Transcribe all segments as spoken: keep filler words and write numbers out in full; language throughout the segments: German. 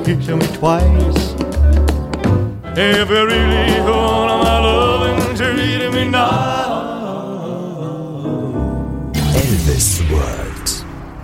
picture me twice. If you really want my loving, treat me now. Elvis World.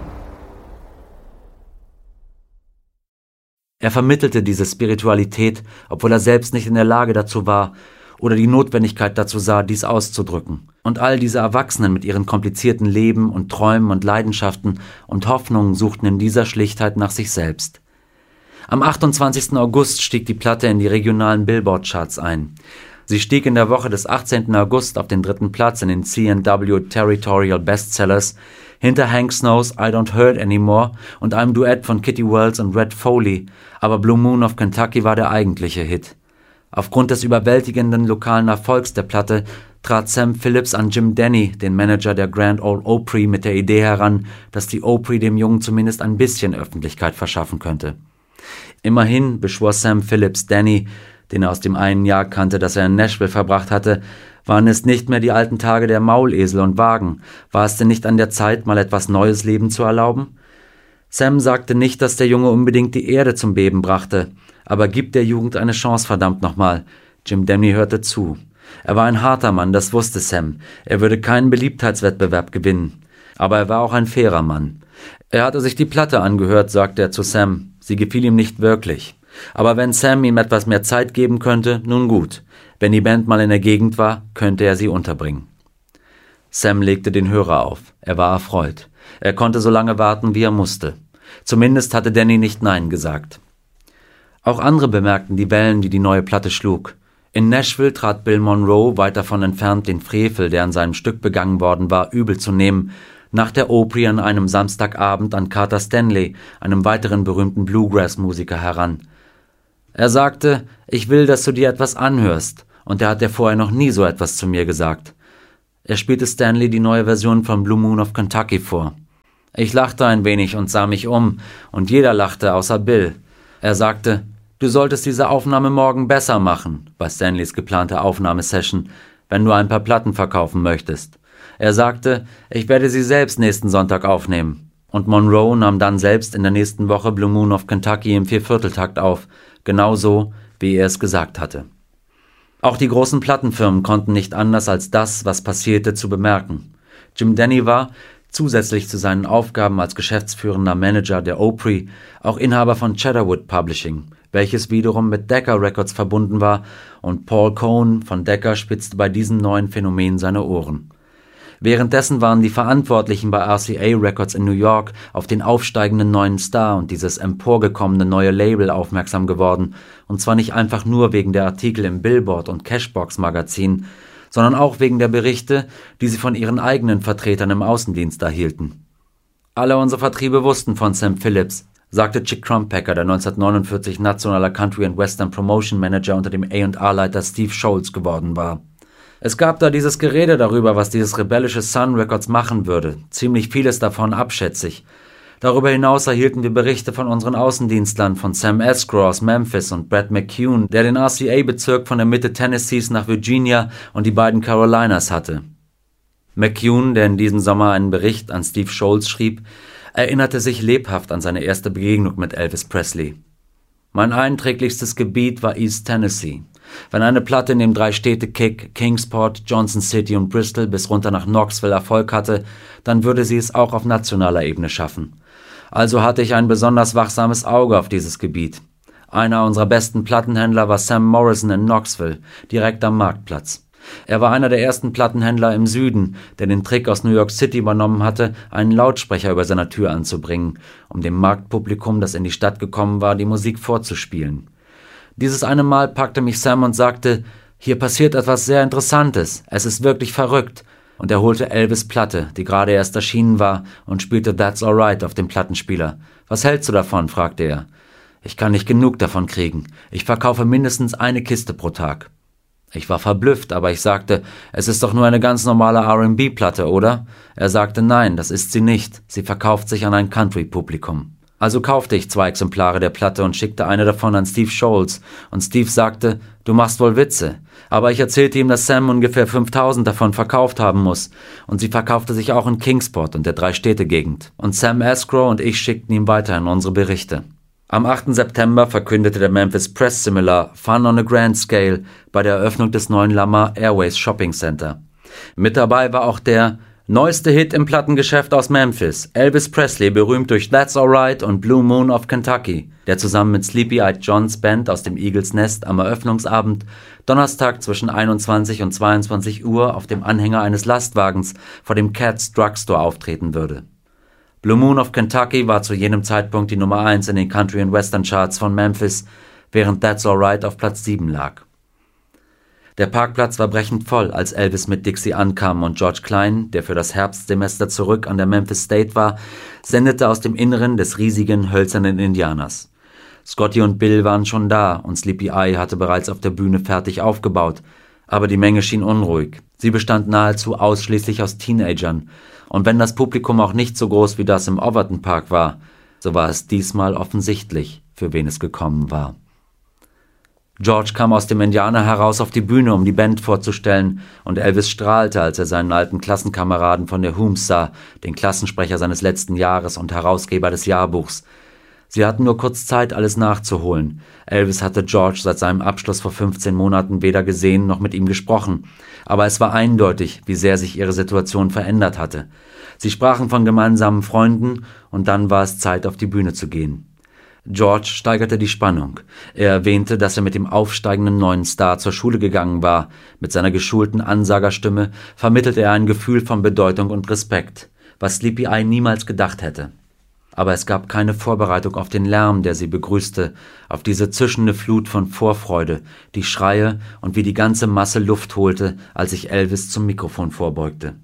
Er vermittelte diese Spiritualität, obwohl er selbst nicht in der Lage dazu war oder die Notwendigkeit dazu sah, dies auszudrücken. Und all diese Erwachsenen mit ihren komplizierten Leben und Träumen und Leidenschaften und Hoffnungen suchten in dieser Schlichtheit nach sich selbst. Am achtundzwanzigsten August stieg die Platte in die regionalen Billboard-Charts ein. Sie stieg in der Woche des achtzehnten August auf den dritten Platz in den C and W Territorial Bestsellers, hinter Hank Snows I Don't Hurt Anymore und einem Duett von Kitty Wells und Red Foley, aber Blue Moon of Kentucky war der eigentliche Hit. Aufgrund des überwältigenden lokalen Erfolgs der Platte trat Sam Phillips an Jim Denny, den Manager der Grand Ole Opry, mit der Idee heran, dass die Opry dem Jungen zumindest ein bisschen Öffentlichkeit verschaffen könnte. Immerhin beschwor Sam Phillips Denny, den er aus dem einen Jahr kannte, das er in Nashville verbracht hatte, waren es nicht mehr die alten Tage der Maulesel und Wagen. War es denn nicht an der Zeit, mal etwas Neues Leben zu erlauben? Sam sagte nicht, dass der Junge unbedingt die Erde zum Beben brachte, aber gib der Jugend eine Chance, verdammt nochmal. Jim Denny hörte zu. Er war ein harter Mann, das wusste Sam. Er würde keinen Beliebtheitswettbewerb gewinnen. Aber er war auch ein fairer Mann. Er hatte sich die Platte angehört, sagte er zu Sam. Sie gefiel ihm nicht wirklich. Aber wenn Sam ihm etwas mehr Zeit geben könnte, nun gut. Wenn die Band mal in der Gegend war, könnte er sie unterbringen. Sam legte den Hörer auf. Er war erfreut. Er konnte so lange warten, wie er musste. Zumindest hatte Denny nicht Nein gesagt. Auch andere bemerkten die Wellen, die die neue Platte schlug. In Nashville trat Bill Monroe, weit davon entfernt, den Frevel, der an seinem Stück begangen worden war, übel zu nehmen, nach der Opry an einem Samstagabend an Carter Stanley, einem weiteren berühmten Bluegrass-Musiker, heran. Er sagte, ich will, dass du dir etwas anhörst, und er hat ja vorher noch nie so etwas zu mir gesagt. Er spielte Stanley die neue Version von Blue Moon of Kentucky vor. Ich lachte ein wenig und sah mich um, und jeder lachte, außer Bill. Er sagte, du solltest diese Aufnahme morgen besser machen, bei Stanleys geplanter Aufnahmesession, wenn du ein paar Platten verkaufen möchtest. Er sagte, ich werde sie selbst nächsten Sonntag aufnehmen. Und Monroe nahm dann selbst in der nächsten Woche Blue Moon of Kentucky im Viervierteltakt auf, genauso, wie er es gesagt hatte. Auch die großen Plattenfirmen konnten nicht anders als das, was passierte, zu bemerken. Jim Denny war, zusätzlich zu seinen Aufgaben als geschäftsführender Manager der Opry, auch Inhaber von Cheddarwood Publishing, welches wiederum mit Decca Records verbunden war, und Paul Cohn von Decca spitzte bei diesem neuen Phänomen seine Ohren. Währenddessen waren die Verantwortlichen bei R C A Records in New York auf den aufsteigenden neuen Star und dieses emporgekommene neue Label aufmerksam geworden, und zwar nicht einfach nur wegen der Artikel im Billboard- und Cashbox-Magazin, sondern auch wegen der Berichte, die sie von ihren eigenen Vertretern im Außendienst erhielten. Alle unsere Vertriebe wussten von Sam Phillips, sagte Chick Crumpacker, der neunzehnhundertneunundvierzig nationaler Country and Western Promotion Manager unter dem A und R-Leiter Steve Scholz geworden war. Es gab da dieses Gerede darüber, was dieses rebellische Sun Records machen würde, ziemlich vieles davon abschätzig. Darüber hinaus erhielten wir Berichte von unseren Außendienstlern, von Sam Escrow aus Memphis und Brad McCune, der den R C A-Bezirk von der Mitte Tennessees nach Virginia und die beiden Carolinas hatte. McCune, der in diesem Sommer einen Bericht an Steve Scholz schrieb, erinnerte sich lebhaft an seine erste Begegnung mit Elvis Presley. Mein einträglichstes Gebiet war East Tennessee. Wenn eine Platte in dem Drei-Städte-Kick Kingsport, Johnson City und Bristol bis runter nach Knoxville Erfolg hatte, dann würde sie es auch auf nationaler Ebene schaffen. Also hatte ich ein besonders wachsames Auge auf dieses Gebiet. Einer unserer besten Plattenhändler war Sam Morrison in Knoxville, direkt am Marktplatz. Er war einer der ersten Plattenhändler im Süden, der den Trick aus New York City übernommen hatte, einen Lautsprecher über seiner Tür anzubringen, um dem Marktpublikum, das in die Stadt gekommen war, die Musik vorzuspielen. Dieses eine Mal packte mich Sam und sagte, hier passiert etwas sehr Interessantes, es ist wirklich verrückt, und er holte Elvis' Platte, die gerade erst erschienen war, und spielte That's Alright auf dem Plattenspieler. Was hältst du davon? Fragte er. Ich kann nicht genug davon kriegen. Ich verkaufe mindestens eine Kiste pro Tag. Ich war verblüfft, aber ich sagte, es ist doch nur eine ganz normale R and B-Platte, oder? Er sagte, nein, das ist sie nicht. Sie verkauft sich an ein Country-Publikum. Also kaufte ich zwei Exemplare der Platte und schickte eine davon an Steve Scholz, und Steve sagte, du machst wohl Witze. Aber ich erzählte ihm, dass Sam ungefähr fünftausend davon verkauft haben muss, und sie verkaufte sich auch in Kingsport und der Drei-Städte-Gegend. Und Sam Escrow und ich schickten ihm weiterhin unsere Berichte. Am achten September verkündete der Memphis Press Similar Fun on a Grand Scale bei der Eröffnung des neuen Lamar Airways Shopping Center. Mit dabei war auch der neueste Hit im Plattengeschäft aus Memphis, Elvis Presley, berühmt durch That's Alright und Blue Moon of Kentucky, der zusammen mit Sleepy-Eyed Johns Band aus dem Eagles Nest am Eröffnungsabend Donnerstag zwischen einundzwanzig und zweiundzwanzig Uhr auf dem Anhänger eines Lastwagens vor dem Cat's Drugstore auftreten würde. Blue Moon of Kentucky war zu jenem Zeitpunkt die Nummer eins in den Country- und Western-Charts von Memphis, während That's Alright auf Platz sieben lag. Der Parkplatz war brechend voll, als Elvis mit Dixie ankam, und George Klein, der für das Herbstsemester zurück an der Memphis State war, sendete aus dem Inneren des riesigen, hölzernen Indianers. Scotty und Bill waren schon da und Sleepy Eye hatte bereits auf der Bühne fertig aufgebaut, aber die Menge schien unruhig. Sie bestand nahezu ausschließlich aus Teenagern, und wenn das Publikum auch nicht so groß wie das im Overton Park war, so war es diesmal offensichtlich, für wen es gekommen war. George kam aus dem Indianer heraus auf die Bühne, um die Band vorzustellen, und Elvis strahlte, als er seinen alten Klassenkameraden von der Hooms sah, den Klassensprecher seines letzten Jahres und Herausgeber des Jahrbuchs. Sie hatten nur kurz Zeit, alles nachzuholen. Elvis hatte George seit seinem Abschluss vor fünfzehn Monaten weder gesehen noch mit ihm gesprochen, aber es war eindeutig, wie sehr sich ihre Situation verändert hatte. Sie sprachen von gemeinsamen Freunden, und dann war es Zeit, auf die Bühne zu gehen. George steigerte die Spannung. Er erwähnte, dass er mit dem aufsteigenden neuen Star zur Schule gegangen war. Mit seiner geschulten Ansagerstimme vermittelte er ein Gefühl von Bedeutung und Respekt, was Sleepy Eye niemals gedacht hätte. Aber es gab keine Vorbereitung auf den Lärm, der sie begrüßte, auf diese zischende Flut von Vorfreude, die Schreie und wie die ganze Masse Luft holte, als sich Elvis zum Mikrofon vorbeugte.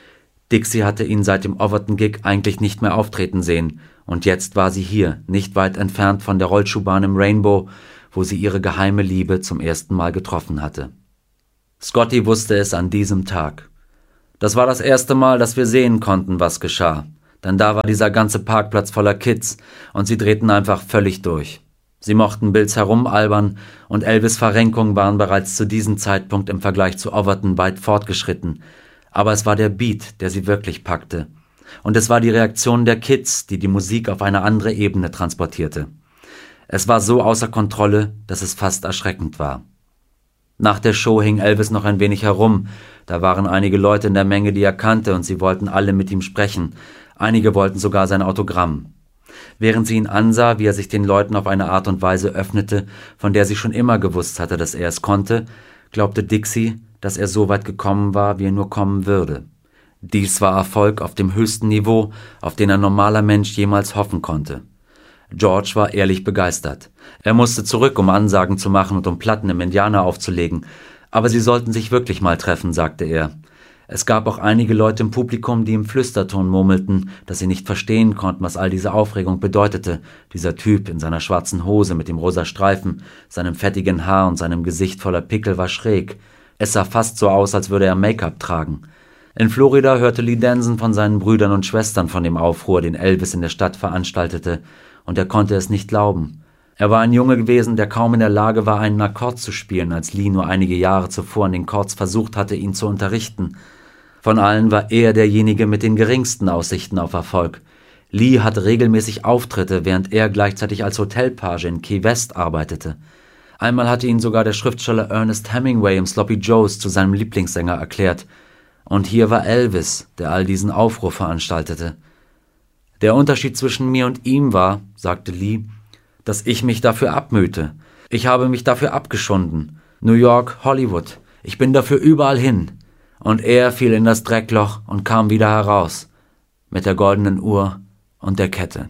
Dixie hatte ihn seit dem Overton-Gig eigentlich nicht mehr auftreten sehen, und jetzt war sie hier, nicht weit entfernt von der Rollschuhbahn im Rainbow, wo sie ihre geheime Liebe zum ersten Mal getroffen hatte. Scotty wusste es an diesem Tag. Das war das erste Mal, dass wir sehen konnten, was geschah. Denn da war dieser ganze Parkplatz voller Kids, und sie drehten einfach völlig durch. Sie mochten Bills herumalbern, und Elvis' Verrenkungen waren bereits zu diesem Zeitpunkt im Vergleich zu Overton weit fortgeschritten. Aber es war der Beat, der sie wirklich packte. Und es war die Reaktion der Kids, die die Musik auf eine andere Ebene transportierte. Es war so außer Kontrolle, dass es fast erschreckend war. Nach der Show hing Elvis noch ein wenig herum. Da waren einige Leute in der Menge, die er kannte, und sie wollten alle mit ihm sprechen. Einige wollten sogar sein Autogramm. Während sie ihn ansah, wie er sich den Leuten auf eine Art und Weise öffnete, von der sie schon immer gewusst hatte, dass er es konnte, glaubte Dixie, dass er so weit gekommen war, wie er nur kommen würde. Dies war Erfolg auf dem höchsten Niveau, auf den ein normaler Mensch jemals hoffen konnte. George war ehrlich begeistert. Er musste zurück, um Ansagen zu machen und um Platten im Indianer aufzulegen. Aber sie sollten sich wirklich mal treffen, sagte er. Es gab auch einige Leute im Publikum, die im Flüsterton murmelten, dass sie nicht verstehen konnten, was all diese Aufregung bedeutete. Dieser Typ in seiner schwarzen Hose mit dem rosa Streifen, seinem fettigen Haar und seinem Gesicht voller Pickel war schräg. Es sah fast so aus, als würde er Make-up tragen. In Florida hörte Lee Danson von seinen Brüdern und Schwestern von dem Aufruhr, den Elvis in der Stadt veranstaltete, und er konnte es nicht glauben. Er war ein Junge gewesen, der kaum in der Lage war, einen Akkord zu spielen, als Lee nur einige Jahre zuvor an den Chords versucht hatte, ihn zu unterrichten. Von allen war er derjenige mit den geringsten Aussichten auf Erfolg. Lee hatte regelmäßig Auftritte, während er gleichzeitig als Hotelpage in Key West arbeitete. Einmal hatte ihn sogar der Schriftsteller Ernest Hemingway im Sloppy Joes zu seinem Lieblingssänger erklärt. Und hier war Elvis, der all diesen Aufruhr veranstaltete. Der Unterschied zwischen mir und ihm war, sagte Lee, dass ich mich dafür abmühte. Ich habe mich dafür abgeschunden. New York, Hollywood. Ich bin dafür überall hin. Und er fiel in das Dreckloch und kam wieder heraus. Mit der goldenen Uhr und der Kette.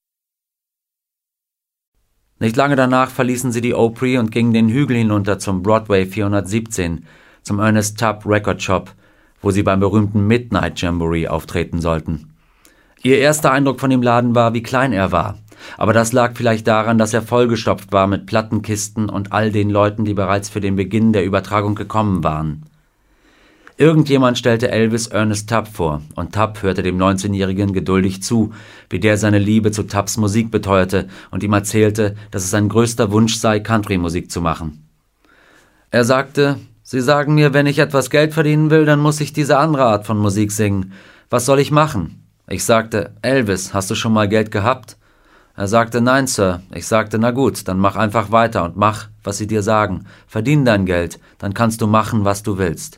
Nicht lange danach verließen sie die Opry und gingen den Hügel hinunter zum Broadway vierhundertsiebzehn, zum Ernest Tubb Record Shop, wo sie beim berühmten Midnight Jamboree auftreten sollten. Ihr erster Eindruck von dem Laden war, wie klein er war. Aber das lag vielleicht daran, dass er vollgestopft war mit Plattenkisten und all den Leuten, die bereits für den Beginn der Übertragung gekommen waren. Irgendjemand stellte Elvis Ernest Tubb vor, und Tubb hörte dem neunzehnjährigen geduldig zu, wie der seine Liebe zu Tubbs Musik beteuerte und ihm erzählte, dass es sein größter Wunsch sei, Country-Musik zu machen. Er sagte: »Sie sagen mir, wenn ich etwas Geld verdienen will, dann muss ich diese andere Art von Musik singen. Was soll ich machen?« Ich sagte: »Elvis, hast du schon mal Geld gehabt?« Er sagte, nein, Sir. Ich sagte, na gut, dann mach einfach weiter und mach, was sie dir sagen. Verdien dein Geld, dann kannst du machen, was du willst.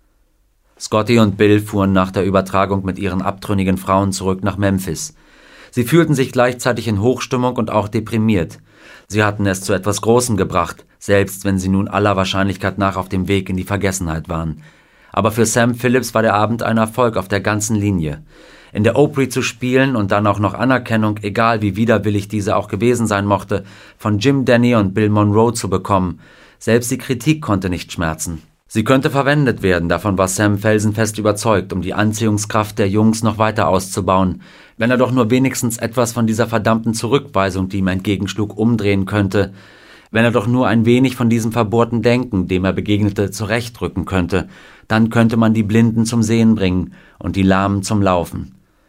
Scotty und Bill fuhren nach der Übertragung mit ihren abtrünnigen Frauen zurück nach Memphis. Sie fühlten sich gleichzeitig in Hochstimmung und auch deprimiert. Sie hatten es zu etwas Großem gebracht, selbst wenn sie nun aller Wahrscheinlichkeit nach auf dem Weg in die Vergessenheit waren. Aber für Sam Phillips war der Abend ein Erfolg auf der ganzen Linie. In der Opry zu spielen und dann auch noch Anerkennung, egal wie widerwillig diese auch gewesen sein mochte, von Jim Denny und Bill Monroe zu bekommen, selbst die Kritik konnte nicht schmerzen. Sie könnte verwendet werden, davon war Sam felsenfest überzeugt, um die Anziehungskraft der Jungs noch weiter auszubauen, wenn er doch nur wenigstens etwas von dieser verdammten Zurückweisung, die ihm entgegenschlug, umdrehen könnte, wenn er doch nur ein wenig von diesem verbohrten Denken, dem er begegnete, zurechtrücken könnte, dann könnte man die Blinden zum Sehen bringen und die Lahmen zum Laufen.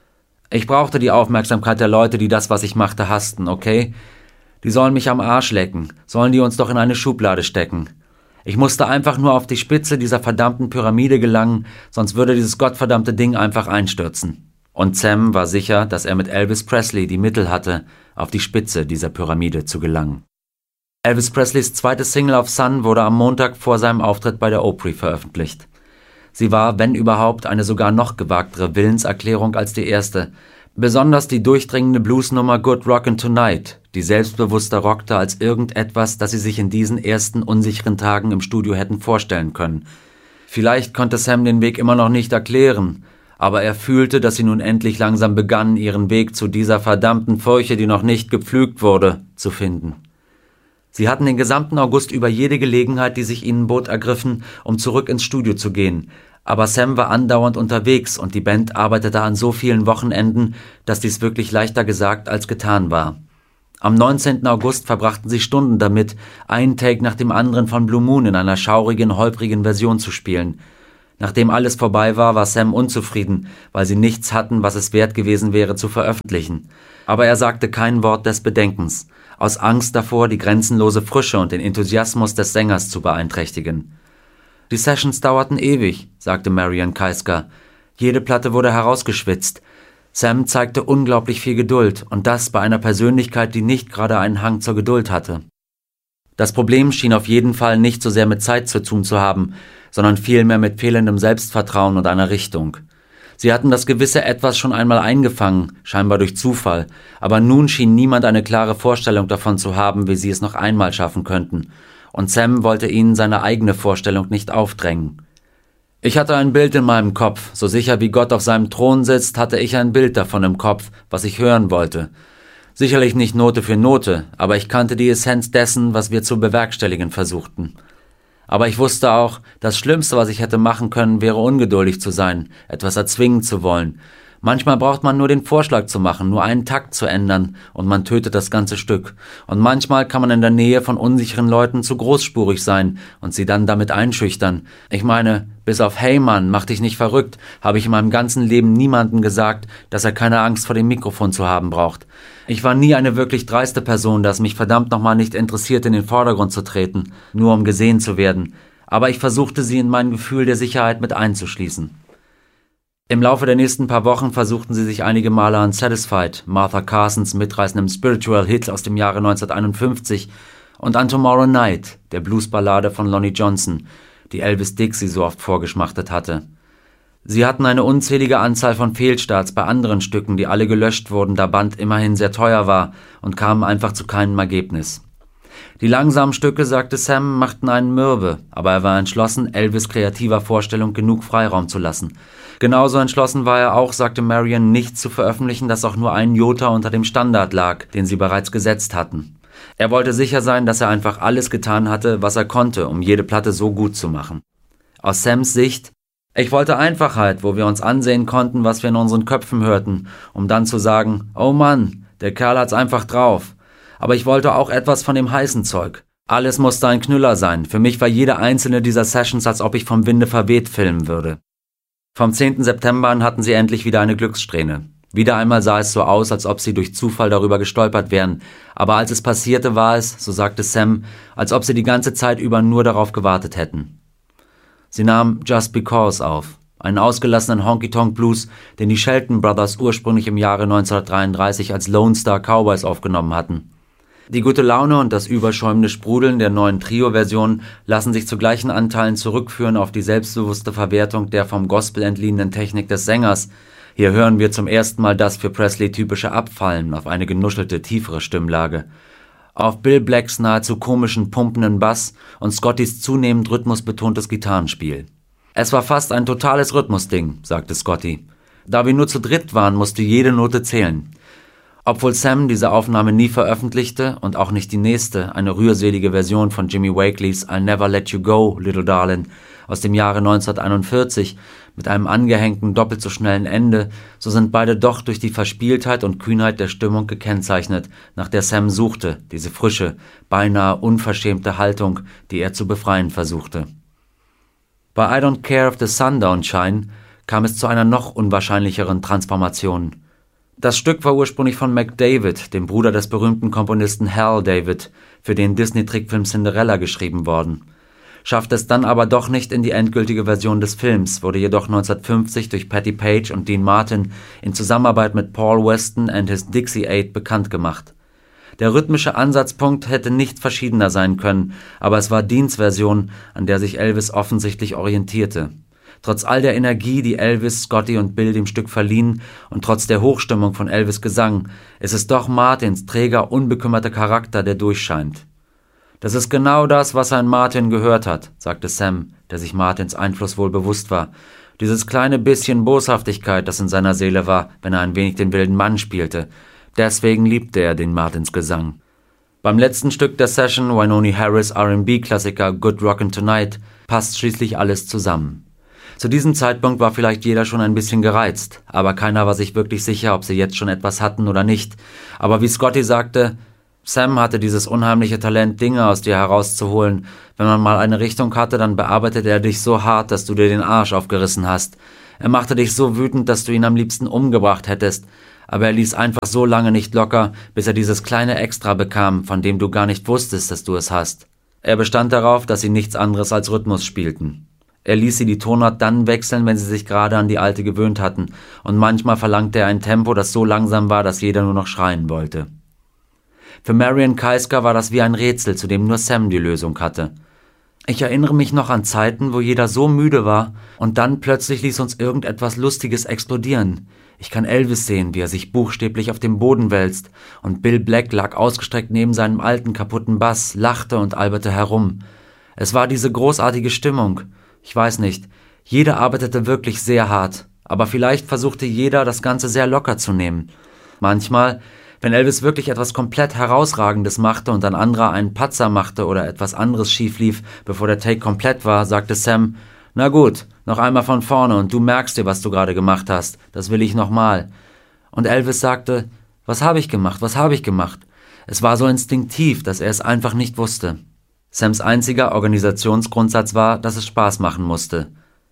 Ich brauchte die Aufmerksamkeit der Leute, die das, was ich machte, hassten, okay? Die sollen mich am Arsch lecken, sollen die uns doch in eine Schublade stecken. Ich musste einfach nur auf die Spitze dieser verdammten Pyramide gelangen, sonst würde dieses gottverdammte Ding einfach einstürzen. Und Sam war sicher, dass er mit Elvis Presley die Mittel hatte, auf die Spitze dieser Pyramide zu gelangen. Elvis Presleys zweite Single auf Sun wurde am Montag vor seinem Auftritt bei der Opry veröffentlicht. Sie war, wenn überhaupt, eine sogar noch gewagtere Willenserklärung als die erste. Besonders die durchdringende Bluesnummer Good Rockin' Tonight, die selbstbewusster rockte als irgendetwas, das sie sich in diesen ersten unsicheren Tagen im Studio hätten vorstellen können. Vielleicht konnte Sam den Weg immer noch nicht erklären, aber er fühlte, dass sie nun endlich langsam begann, ihren Weg zu dieser verdammten Furche, die noch nicht gepflügt wurde, zu finden. Sie hatten den gesamten August über jede Gelegenheit, die sich ihnen bot, ergriffen, um zurück ins Studio zu gehen. Aber Sam war andauernd unterwegs und die Band arbeitete an so vielen Wochenenden, dass dies wirklich leichter gesagt als getan war. Am neunzehnten August verbrachten sie Stunden damit, einen Take nach dem anderen von Blue Moon in einer schaurigen, holprigen Version zu spielen. Nachdem alles vorbei war, war Sam unzufrieden, weil sie nichts hatten, was es wert gewesen wäre zu veröffentlichen. Aber er sagte kein Wort des Bedenkens, aus Angst davor, die grenzenlose Frische und den Enthusiasmus des Sängers zu beeinträchtigen. Die Sessions dauerten ewig, sagte Marian Keisker. Jede Platte wurde herausgeschwitzt. Sam zeigte unglaublich viel Geduld, und das bei einer Persönlichkeit, die nicht gerade einen Hang zur Geduld hatte. Das Problem schien auf jeden Fall nicht so sehr mit Zeit zu tun zu haben, sondern vielmehr mit fehlendem Selbstvertrauen und einer Richtung. Sie hatten das gewisse Etwas schon einmal eingefangen, scheinbar durch Zufall, aber nun schien niemand eine klare Vorstellung davon zu haben, wie sie es noch einmal schaffen könnten, und Sam wollte ihnen seine eigene Vorstellung nicht aufdrängen. Ich hatte ein Bild in meinem Kopf, so sicher wie Gott auf seinem Thron sitzt, hatte ich ein Bild davon im Kopf, was ich hören wollte. Sicherlich nicht Note für Note, aber ich kannte die Essenz dessen, was wir zu bewerkstelligen versuchten. Aber ich wusste auch, das Schlimmste, was ich hätte machen können, wäre ungeduldig zu sein, etwas erzwingen zu wollen. Manchmal braucht man nur den Vorschlag zu machen, nur einen Takt zu ändern, und man tötet das ganze Stück. Und manchmal kann man in der Nähe von unsicheren Leuten zu großspurig sein und sie dann damit einschüchtern. Ich meine, bis auf "Hey Mann, mach dich nicht verrückt", habe ich in meinem ganzen Leben niemandem gesagt, dass er keine Angst vor dem Mikrofon zu haben braucht. Ich war nie eine wirklich dreiste Person, dass mich verdammt nochmal nicht interessiert, in den Vordergrund zu treten, nur um gesehen zu werden. Aber ich versuchte sie in mein Gefühl der Sicherheit mit einzuschließen. Im Laufe der nächsten paar Wochen versuchten sie sich einige Male an Satisfied, Martha Carsons mitreißendem Spiritual-Hit aus dem Jahre neunzehnhunderteinundfünfzig, und an Tomorrow Night, der Bluesballade von Lonnie Johnson, die Elvis Dixie so oft vorgeschmachtet hatte. Sie hatten eine unzählige Anzahl von Fehlstarts bei anderen Stücken, die alle gelöscht wurden, da Band immerhin sehr teuer war, und kamen einfach zu keinem Ergebnis. Die langsamen Stücke, sagte Sam, machten einen mürbe, aber er war entschlossen, Elvis' kreativer Vorstellung genug Freiraum zu lassen. Genauso entschlossen war er auch, sagte Marian, nichts zu veröffentlichen, das auch nur ein Jota unter dem Standard lag, den sie bereits gesetzt hatten. Er wollte sicher sein, dass er einfach alles getan hatte, was er konnte, um jede Platte so gut zu machen. Aus Sams Sicht: Ich wollte Einfachheit, wo wir uns ansehen konnten, was wir in unseren Köpfen hörten, um dann zu sagen, oh Mann, der Kerl hat's einfach drauf. Aber ich wollte auch etwas von dem heißen Zeug. Alles musste ein Knüller sein. Für mich war jede einzelne dieser Sessions, als ob ich vom Winde verweht filmen würde. Vom zehnten September an hatten sie endlich wieder eine Glückssträhne. Wieder einmal sah es so aus, als ob sie durch Zufall darüber gestolpert wären. Aber als es passierte, war es, so sagte Sam, als ob sie die ganze Zeit über nur darauf gewartet hätten. Sie nahm Just Because auf. einen ausgelassenen Honky-Tonk-Blues, den die Shelton Brothers ursprünglich im Jahre neunzehnhundertdreiunddreißig als Lone Star Cowboys aufgenommen hatten. Die gute Laune und das überschäumende Sprudeln der neuen Trio-Version lassen sich zu gleichen Anteilen zurückführen auf die selbstbewusste Verwertung der vom Gospel entliehenen Technik des Sängers. Hier hören wir zum ersten Mal das für Presley typische Abfallen auf eine genuschelte, tiefere Stimmlage. Auf Bill Blacks nahezu komischen, pumpenden Bass und Scottys zunehmend rhythmusbetontes Gitarrenspiel. »Es war fast ein totales Rhythmusding«, sagte Scotty. »Da wir nur zu dritt waren, musste jede Note zählen.« Obwohl Sam diese Aufnahme nie veröffentlichte und auch nicht die nächste, eine rührselige Version von Jimmy Wakeleys I'll Never Let You Go, Little Darling aus dem Jahre neunzehnhunderteinundvierzig mit einem angehängten, doppelt so schnellen Ende, so sind beide doch durch die Verspieltheit und Kühnheit der Stimmung gekennzeichnet, nach der Sam suchte, diese frische, beinahe unverschämte Haltung, die er zu befreien versuchte. Bei I Don't Care If the Sun Don't Shine kam es zu einer noch unwahrscheinlicheren Transformation. Das Stück war ursprünglich von Mac David, dem Bruder des berühmten Komponisten Hal David, für den Disney-Trickfilm Cinderella geschrieben worden. Schaffte es dann aber doch nicht in die endgültige Version des Films, wurde jedoch neunzehnhundertfünfzig durch Patti Page und Dean Martin in Zusammenarbeit mit Paul Weston and his Dixie Eight bekannt gemacht. Der rhythmische Ansatzpunkt hätte nicht verschiedener sein können, aber es war Deans Version, an der sich Elvis offensichtlich orientierte. Trotz all der Energie, die Elvis, Scotty und Bill dem Stück verliehen und trotz der Hochstimmung von Elvis' Gesang, ist es doch Martins träger, unbekümmerter Charakter, der durchscheint. »Das ist genau das, was ein Martin gehört hat«, sagte Sam, der sich Martins Einfluss wohl bewusst war. »Dieses kleine bisschen Boshaftigkeit, das in seiner Seele war, wenn er ein wenig den wilden Mann spielte. Deswegen liebte er den Martins Gesang.« Beim letzten Stück der Session, Wynonie Harris' R and B-Klassiker Good Rockin' Tonight, passt schließlich alles zusammen. Zu diesem Zeitpunkt war vielleicht jeder schon ein bisschen gereizt, aber keiner war sich wirklich sicher, ob sie jetzt schon etwas hatten oder nicht. Aber wie Scotty sagte, Sam hatte dieses unheimliche Talent, Dinge aus dir herauszuholen. Wenn man mal eine Richtung hatte, dann bearbeitete er dich so hart, dass du dir den Arsch aufgerissen hast. Er machte dich so wütend, dass du ihn am liebsten umgebracht hättest. Aber er ließ einfach so lange nicht locker, bis er dieses kleine Extra bekam, von dem du gar nicht wusstest, dass du es hast. Er bestand darauf, dass sie nichts anderes als Rhythmus spielten. Er ließ sie die Tonart dann wechseln, wenn sie sich gerade an die alte gewöhnt hatten, und manchmal verlangte er ein Tempo, das so langsam war, dass jeder nur noch schreien wollte. Für Marian Keisker war das wie ein Rätsel, zu dem nur Sam die Lösung hatte. Ich erinnere mich noch an Zeiten, wo jeder so müde war, und dann plötzlich ließ uns irgendetwas Lustiges explodieren. Ich kann Elvis sehen, wie er sich buchstäblich auf dem Boden wälzt, und Bill Black lag ausgestreckt neben seinem alten, kaputten Bass, lachte und alberte herum. Es war diese großartige Stimmung. Ich weiß nicht, jeder arbeitete wirklich sehr hart, aber vielleicht versuchte jeder, das Ganze sehr locker zu nehmen. Manchmal, wenn Elvis wirklich etwas komplett Herausragendes machte und ein anderer einen Patzer machte oder etwas anderes schief lief, bevor der Take komplett war, sagte Sam, »Na gut, noch einmal von vorne und du merkst dir, was du gerade gemacht hast. Das will ich nochmal.« Und Elvis sagte, »Was habe ich gemacht? Was habe ich gemacht?« Es war so instinktiv, dass er es einfach nicht wusste. Sams einziger Organisationsgrundsatz war, dass es Spaß machen musste.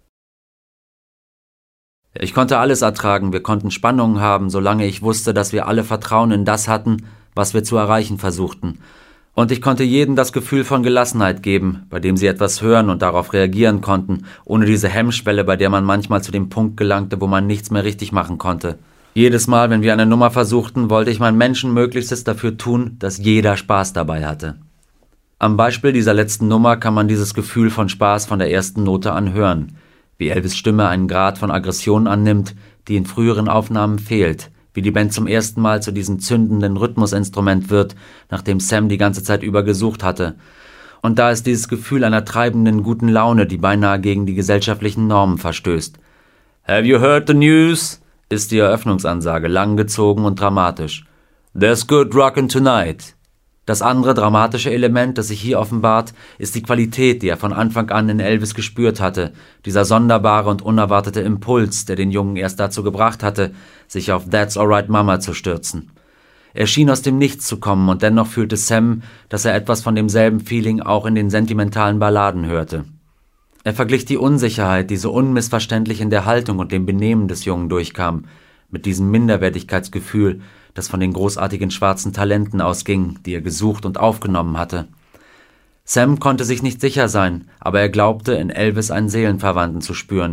Ich konnte alles ertragen, wir konnten Spannungen haben, solange ich wusste, dass wir alle Vertrauen in das hatten, was wir zu erreichen versuchten. Und ich konnte jedem das Gefühl von Gelassenheit geben, bei dem sie etwas hören und darauf reagieren konnten, ohne diese Hemmschwelle, bei der man manchmal zu dem Punkt gelangte, wo man nichts mehr richtig machen konnte. Jedes Mal, wenn wir eine Nummer versuchten, wollte ich mein Menschenmöglichstes dafür tun, dass jeder Spaß dabei hatte. Am Beispiel dieser letzten Nummer kann man dieses Gefühl von Spaß von der ersten Note an hören, wie Elvis' Stimme einen Grad von Aggression annimmt, die in früheren Aufnahmen fehlt, wie die Band zum ersten Mal zu diesem zündenden Rhythmusinstrument wird, nachdem Sam die ganze Zeit über gesucht hatte. Und da ist dieses Gefühl einer treibenden guten Laune, die beinahe gegen die gesellschaftlichen Normen verstößt. »Have you heard the news?« ist die Eröffnungsansage, langgezogen und dramatisch. »There's good rockin' tonight.« Das andere dramatische Element, das sich hier offenbart, ist die Qualität, die er von Anfang an in Elvis gespürt hatte, dieser sonderbare und unerwartete Impuls, der den Jungen erst dazu gebracht hatte, sich auf That's Alright Mama zu stürzen. Er schien aus dem Nichts zu kommen, und dennoch fühlte Sam, dass er etwas von demselben Feeling auch in den sentimentalen Balladen hörte. Er verglich die Unsicherheit, die so unmissverständlich in der Haltung und dem Benehmen des Jungen durchkam, mit diesem Minderwertigkeitsgefühl, das von den großartigen schwarzen Talenten ausging, die er gesucht und aufgenommen hatte. Sam konnte sich nicht sicher sein, aber er glaubte, in Elvis einen Seelenverwandten zu spüren,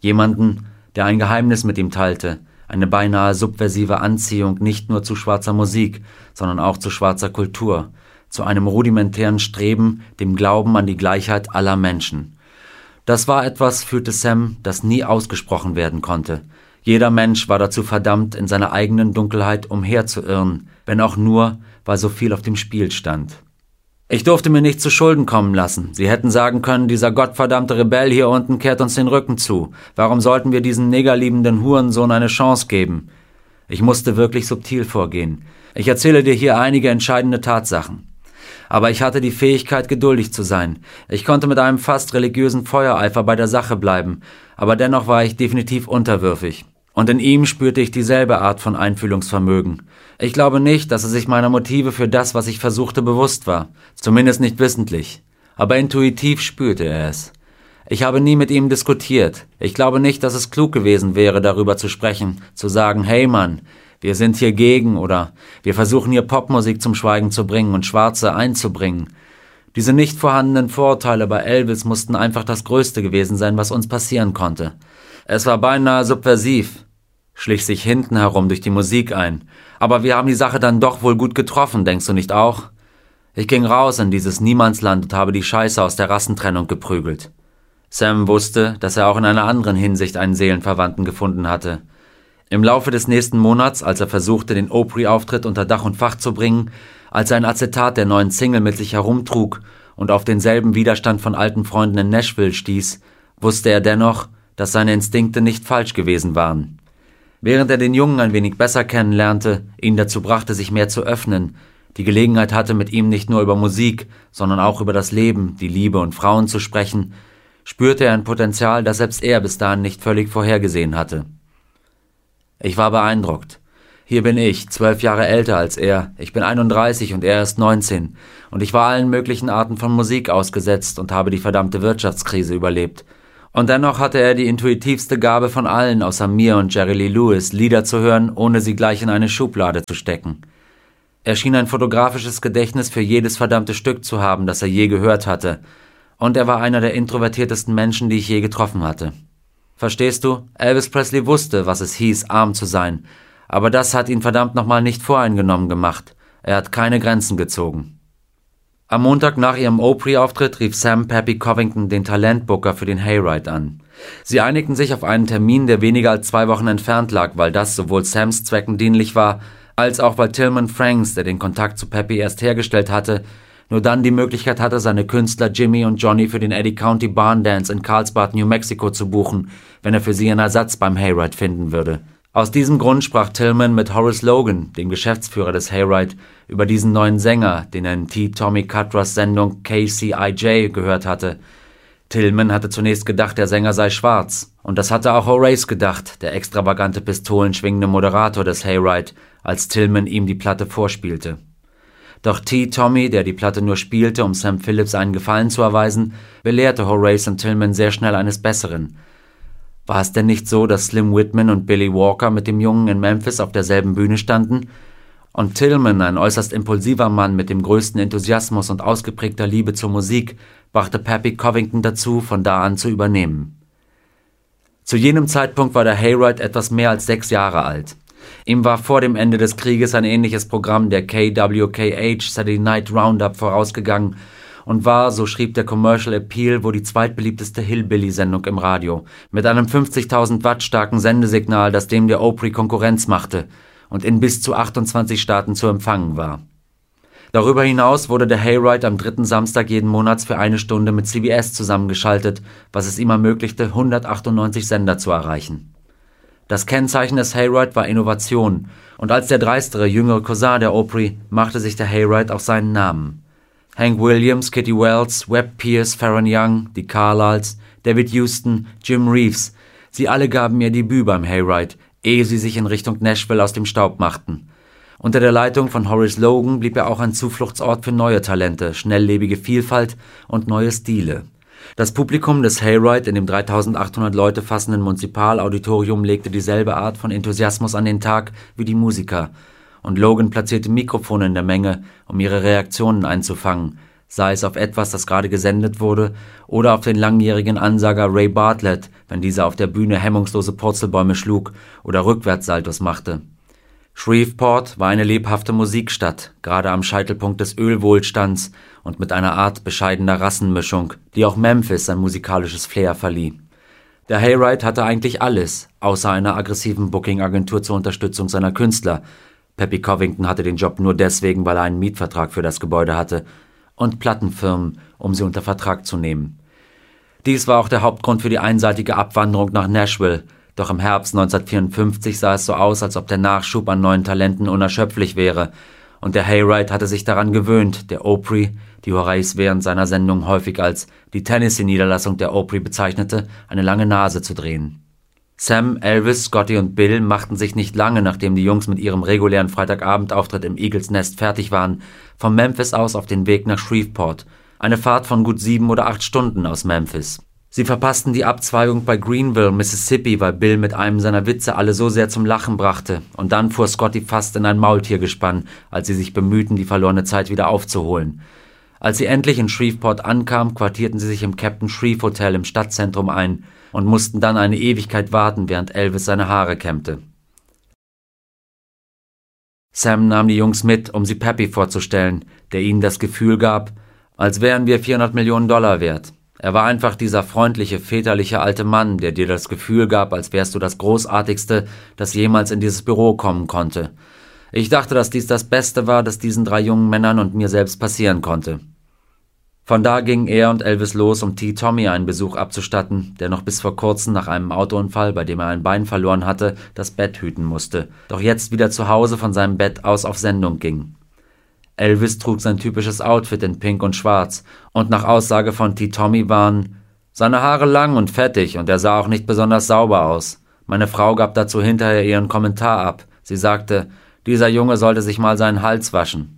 Jemanden, der ein Geheimnis mit ihm teilte, eine beinahe subversive Anziehung nicht nur zu schwarzer Musik, sondern auch zu schwarzer Kultur, zu einem rudimentären Streben, dem Glauben an die Gleichheit aller Menschen. Das war etwas, fühlte Sam, das nie ausgesprochen werden konnte. Jeder Mensch war dazu verdammt, in seiner eigenen Dunkelheit umherzuirren, wenn auch nur, weil so viel auf dem Spiel stand. Ich durfte mir nicht zu Schulden kommen lassen. Sie hätten sagen können, dieser gottverdammte Rebell hier unten kehrt uns den Rücken zu. Warum sollten wir diesem negerliebenden Hurensohn eine Chance geben? Ich musste wirklich subtil vorgehen. Ich erzähle dir hier einige entscheidende Tatsachen. Aber ich hatte die Fähigkeit, geduldig zu sein. Ich konnte mit einem fast religiösen Feuereifer bei der Sache bleiben, aber dennoch war ich definitiv unterwürfig. Und in ihm spürte ich dieselbe Art von Einfühlungsvermögen. Ich glaube nicht, dass er sich meiner Motive für das, was ich versuchte, bewusst war. Zumindest nicht wissentlich. Aber intuitiv spürte er es. Ich habe nie mit ihm diskutiert. Ich glaube nicht, dass es klug gewesen wäre, darüber zu sprechen, zu sagen, hey Mann, wir sind hier gegen oder wir versuchen hier Popmusik zum Schweigen zu bringen und Schwarze einzubringen. Diese nicht vorhandenen Vorurteile bei Elvis mussten einfach das Größte gewesen sein, was uns passieren konnte. Es war beinahe subversiv, schlich sich hinten herum durch die Musik ein. Aber wir haben die Sache dann doch wohl gut getroffen, denkst du nicht auch? Ich ging raus in dieses Niemandsland und habe die Scheiße aus der Rassentrennung geprügelt. Sam wusste, dass er auch in einer anderen Hinsicht einen Seelenverwandten gefunden hatte. Im Laufe des nächsten Monats, als er versuchte, den Opry-Auftritt unter Dach und Fach zu bringen, als er ein Acetat der neuen Single mit sich herumtrug und auf denselben Widerstand von alten Freunden in Nashville stieß, wusste er dennoch, dass seine Instinkte nicht falsch gewesen waren. Während er den Jungen ein wenig besser kennenlernte, ihn dazu brachte, sich mehr zu öffnen, die Gelegenheit hatte, mit ihm nicht nur über Musik, sondern auch über das Leben, die Liebe und Frauen zu sprechen, spürte er ein Potenzial, das selbst er bis dahin nicht völlig vorhergesehen hatte. Ich war beeindruckt. Hier bin ich, zwölf Jahre älter als er, ich bin einunddreißig und er ist neunzehn, und ich war allen möglichen Arten von Musik ausgesetzt und habe die verdammte Wirtschaftskrise überlebt. Und dennoch hatte er die intuitivste Gabe von allen, außer mir und Jerry Lee Lewis, Lieder zu hören, ohne sie gleich in eine Schublade zu stecken. Er schien ein fotografisches Gedächtnis für jedes verdammte Stück zu haben, das er je gehört hatte, und er war einer der introvertiertesten Menschen, die ich je getroffen hatte. Verstehst du? Elvis Presley wusste, was es hieß, arm zu sein, aber das hat ihn verdammt nochmal nicht voreingenommen gemacht. Er hat keine Grenzen gezogen. Am Montag nach ihrem Opry-Auftritt rief Sam Pappy Covington den Talentbooker für den Hayride an. Sie einigten sich auf einen Termin, der weniger als zwei Wochen entfernt lag, weil das sowohl Sams Zwecken dienlich war, als auch weil Tillman Franks, der den Kontakt zu Pappy erst hergestellt hatte, nur dann die Möglichkeit hatte, seine Künstler Jimmy und Johnny für den Eddy County Barn Dance in Carlsbad, New Mexico zu buchen, wenn er für sie einen Ersatz beim Hayride finden würde. Aus diesem Grund sprach Tillman mit Horace Logan, dem Geschäftsführer des Hayride, über diesen neuen Sänger, den er in T. Tommy Cutras Sendung K C I J gehört hatte. Tillman hatte zunächst gedacht, der Sänger sei schwarz. Und das hatte auch Horace gedacht, der extravagante pistolenschwingende Moderator des Hayride, als Tillman ihm die Platte vorspielte. Doch T. Tommy, der die Platte nur spielte, um Sam Phillips einen Gefallen zu erweisen, belehrte Horace und Tillman sehr schnell eines Besseren. War es denn nicht so, dass Slim Whitman und Billy Walker mit dem Jungen in Memphis auf derselben Bühne standen? Und Tillman, ein äußerst impulsiver Mann mit dem größten Enthusiasmus und ausgeprägter Liebe zur Musik, brachte Pappy Covington dazu, von da an zu übernehmen. Zu jenem Zeitpunkt war der Hayride etwas mehr als sechs Jahre alt. Ihm war vor dem Ende des Krieges ein ähnliches Programm der K W K H Saturday Night Roundup vorausgegangen und war, so schrieb der Commercial Appeal, wohl die zweitbeliebteste Hillbilly-Sendung im Radio, mit einem fünfzigtausend Watt starken Sendesignal, das dem der Opry Konkurrenz machte und in bis zu achtundzwanzig Staaten zu empfangen war. Darüber hinaus wurde der Hayride am dritten Samstag jeden Monats für eine Stunde mit C B S zusammengeschaltet, was es ihm ermöglichte, hundertachtundneunzig Sender zu erreichen. Das Kennzeichen des Hayride war Innovation, und als der dreistere, jüngere Cousin der Opry machte sich der Hayride auch seinen Namen. Hank Williams, Kitty Wells, Webb Pierce, Farron Young, die Carlyles, David Houston, Jim Reeves, sie alle gaben ihr Debüt beim Hayride, ehe sie sich in Richtung Nashville aus dem Staub machten. Unter der Leitung von Horace Logan blieb er auch ein Zufluchtsort für neue Talente, schnelllebige Vielfalt und neue Stile. Das Publikum des Hayride in dem dreitausendachthundert Leute fassenden Munzipalauditorium legte dieselbe Art von Enthusiasmus an den Tag wie die Musiker, und Logan platzierte Mikrofone in der Menge, um ihre Reaktionen einzufangen, sei es auf etwas, das gerade gesendet wurde, oder auf den langjährigen Ansager Ray Bartlett, wenn dieser auf der Bühne hemmungslose Purzelbäume schlug oder Rückwärtssaltos machte. Shreveport war eine lebhafte Musikstadt, gerade am Scheitelpunkt des Ölwohlstands und mit einer Art bescheidener Rassenmischung, die auch Memphis sein musikalisches Flair verlieh. Der Hayride hatte eigentlich alles, außer einer aggressiven Booking-Agentur zur Unterstützung seiner Künstler. Peppy Covington hatte den Job nur deswegen, weil er einen Mietvertrag für das Gebäude hatte, und Plattenfirmen, um sie unter Vertrag zu nehmen. Dies war auch der Hauptgrund für die einseitige Abwanderung nach Nashville, doch im Herbst neunzehnhundertvierundfünfzig sah es so aus, als ob der Nachschub an neuen Talenten unerschöpflich wäre, und der Hayride hatte sich daran gewöhnt, der Opry, die Horace während seiner Sendung häufig als die Tennessee-Niederlassung der Opry bezeichnete, eine lange Nase zu drehen. Sam, Elvis, Scotty und Bill machten sich nicht lange, nachdem die Jungs mit ihrem regulären Freitagabendauftritt im Eagles Nest fertig waren, von Memphis aus auf den Weg nach Shreveport, eine Fahrt von gut sieben oder acht Stunden aus Memphis. Sie verpassten die Abzweigung bei Greenville, Mississippi, weil Bill mit einem seiner Witze alle so sehr zum Lachen brachte, und dann fuhr Scotty fast in ein Maultiergespann, als sie sich bemühten, die verlorene Zeit wieder aufzuholen. Als sie endlich in Shreveport ankamen, quartierten sie sich im Captain Shreve Hotel im Stadtzentrum ein und mussten dann eine Ewigkeit warten, während Elvis seine Haare kämmte. Sam nahm die Jungs mit, um sie Peppy vorzustellen, der ihnen das Gefühl gab, als wären wir vierhundert Millionen Dollar wert. Er war einfach dieser freundliche, väterliche alte Mann, der dir das Gefühl gab, als wärst du das Großartigste, das jemals in dieses Büro kommen konnte. Ich dachte, dass dies das Beste war, das diesen drei jungen Männern und mir selbst passieren konnte. Von da gingen er und Elvis los, um T. Tommy einen Besuch abzustatten, der noch bis vor kurzem nach einem Autounfall, bei dem er ein Bein verloren hatte, das Bett hüten musste, doch jetzt wieder zu Hause von seinem Bett aus auf Sendung ging. Elvis trug sein typisches Outfit in Pink und Schwarz, und nach Aussage von T. Tommy waren seine Haare lang und fettig und er sah auch nicht besonders sauber aus. Meine Frau gab dazu hinterher ihren Kommentar ab. Sie sagte, dieser Junge sollte sich mal seinen Hals waschen.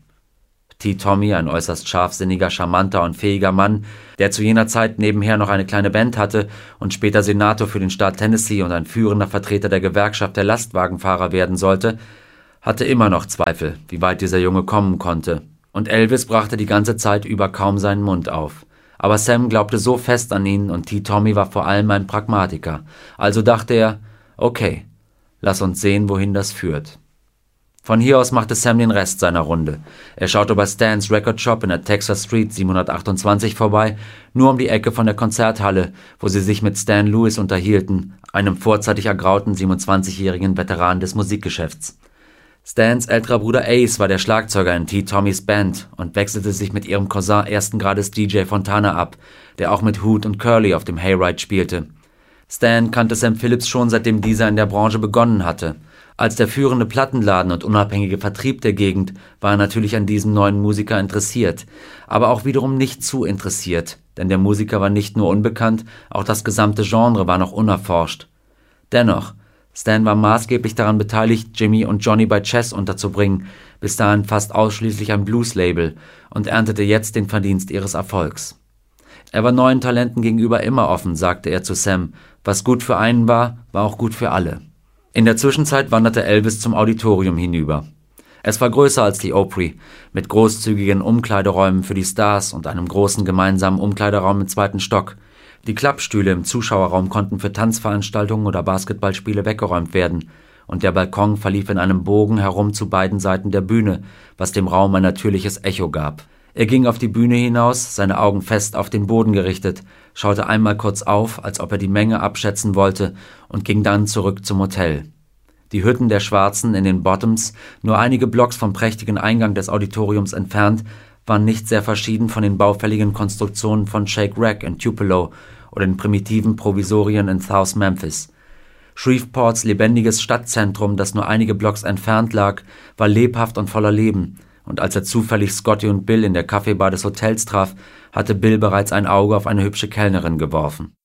T. Tommy, ein äußerst scharfsinniger, charmanter und fähiger Mann, der zu jener Zeit nebenher noch eine kleine Band hatte und später Senator für den Staat Tennessee und ein führender Vertreter der Gewerkschaft der Lastwagenfahrer werden sollte, hatte immer noch Zweifel, wie weit dieser Junge kommen konnte. Und Elvis brachte die ganze Zeit über kaum seinen Mund auf. Aber Sam glaubte so fest an ihn und T. Tommy war vor allem ein Pragmatiker. Also dachte er, okay, lass uns sehen, wohin das führt. Von hier aus machte Sam den Rest seiner Runde. Er schaute bei Stans Record Shop in der Texas Street siebenhundertachtundzwanzig vorbei, nur um die Ecke von der Konzerthalle, wo sie sich mit Stan Lewis unterhielten, einem vorzeitig ergrauten siebenundzwanzigjährigen Veteran des Musikgeschäfts. Stans älterer Bruder Ace war der Schlagzeuger in T. Tommys Band und wechselte sich mit ihrem Cousin ersten Grades D J Fontana ab, der auch mit Hoot und Curly auf dem Hayride spielte. Stan kannte Sam Phillips schon, seitdem dieser in der Branche begonnen hatte. Als der führende Plattenladen und unabhängige Vertrieb der Gegend war er natürlich an diesem neuen Musiker interessiert, aber auch wiederum nicht zu interessiert, denn der Musiker war nicht nur unbekannt, auch das gesamte Genre war noch unerforscht. Dennoch, Stan war maßgeblich daran beteiligt, Jimmy und Johnny bei Chess unterzubringen, bis dahin fast ausschließlich ein Blues-Label, und erntete jetzt den Verdienst ihres Erfolgs. Er war neuen Talenten gegenüber immer offen, sagte er zu Sam. Was gut für einen war, war auch gut für alle. In der Zwischenzeit wanderte Elvis zum Auditorium hinüber. Es war größer als die Opry, mit großzügigen Umkleideräumen für die Stars und einem großen gemeinsamen Umkleideraum im zweiten Stock. Die Klappstühle im Zuschauerraum konnten für Tanzveranstaltungen oder Basketballspiele weggeräumt werden, und der Balkon verlief in einem Bogen herum zu beiden Seiten der Bühne, was dem Raum ein natürliches Echo gab. Er ging auf die Bühne hinaus, seine Augen fest auf den Boden gerichtet, schaute einmal kurz auf, als ob er die Menge abschätzen wollte, und ging dann zurück zum Hotel. Die Hütten der Schwarzen in den Bottoms, nur einige Blocks vom prächtigen Eingang des Auditoriums entfernt, waren nicht sehr verschieden von den baufälligen Konstruktionen von Shake Rack in Tupelo oder den primitiven Provisorien in South Memphis. Shreveports lebendiges Stadtzentrum, das nur einige Blocks entfernt lag, war lebhaft und voller Leben, und als er zufällig Scotty und Bill in der Kaffeebar des Hotels traf, hatte Bill bereits ein Auge auf eine hübsche Kellnerin geworfen.